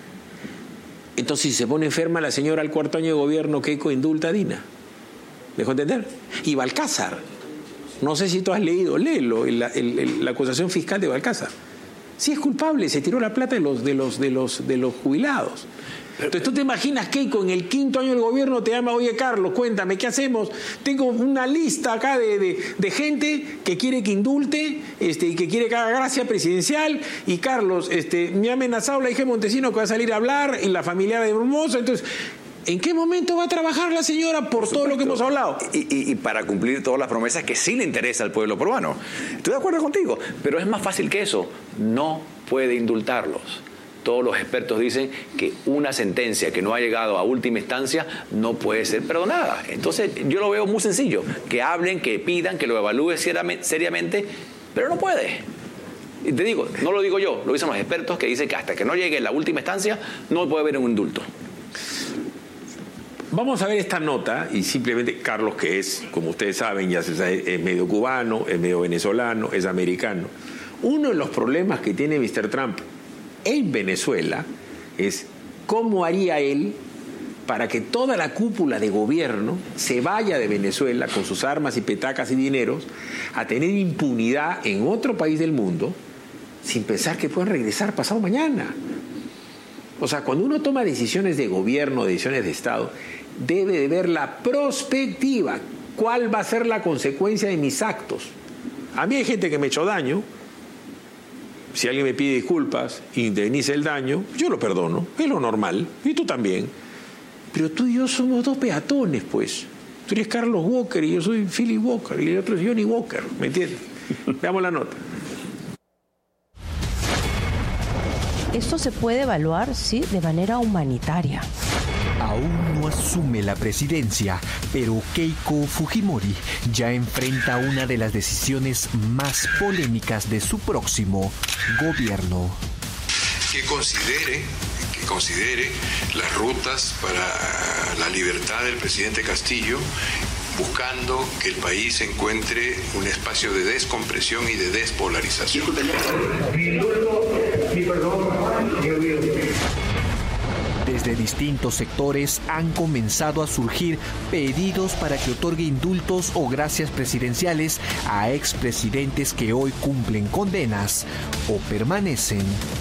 B: Entonces, si se pone enferma la señora al cuarto año de gobierno, Keiko indulta a Dina. ¿Me dejó entender? Y Balcázar. No sé si tú has leído, léelo, el, el, el, la acusación fiscal de Balcázar. Sí es culpable, se tiró la plata de los, de los, de los, de los jubilados. Entonces tú te imaginas, Keiko, en el quinto año del gobierno te llama, oye Carlos, cuéntame, ¿qué hacemos? Tengo una lista acá de, de, de gente que quiere que indulte, este, y que quiere que haga gracia presidencial, y Carlos, este, me ha amenazado la hija de Montesino que va a salir a hablar, y la familia de Hermoso, entonces... ¿En qué momento va a trabajar la señora por, por todo lo que hemos hablado?
N: Y, y, y para cumplir todas las promesas que sí le interesa al pueblo peruano. Estoy de acuerdo contigo, pero es más fácil que eso. No puede indultarlos. Todos los expertos dicen que una sentencia que no ha llegado a última instancia no puede ser perdonada. Entonces yo lo veo muy sencillo. Que hablen, que pidan, que lo evalúe seriamente, pero no puede. Y te digo, no lo digo yo, lo dicen los expertos que dicen que hasta que no llegue la última instancia no puede haber un indulto.
B: Vamos a ver esta nota y simplemente Carlos, que es, como ustedes saben, ya se sabe, es medio cubano, es medio venezolano, es americano. Uno de los problemas que tiene mister Trump en Venezuela es cómo haría él para que toda la cúpula de gobierno se vaya de Venezuela con sus armas y petacas y dineros a tener impunidad en otro país del mundo sin pensar que puedan regresar pasado mañana. O sea, cuando uno toma decisiones de gobierno, decisiones de Estado, debe de ver la perspectiva. ¿Cuál va a ser la consecuencia de mis actos? A mí hay gente que me ha hecho daño. Si alguien me pide disculpas, indemniza el daño, yo lo perdono, es lo normal, y tú también. Pero tú y yo somos dos peatones, pues. Tú eres Carlos Walker y yo soy Philip Walker, y el otro es Johnny Walker, ¿me entiendes? Veamos la nota.
S: Esto se puede evaluar, sí, de manera humanitaria.
T: Aún no asume la presidencia, pero Keiko Fujimori ya enfrenta una de las decisiones más polémicas de su próximo gobierno.
O: Que considere, que considere las rutas para la libertad del presidente Castillo, buscando que el país encuentre un espacio de descompresión y de despolarización.
T: Desde distintos sectores han comenzado a surgir pedidos para que otorgue indultos o gracias presidenciales a expresidentes que hoy cumplen condenas o permanecen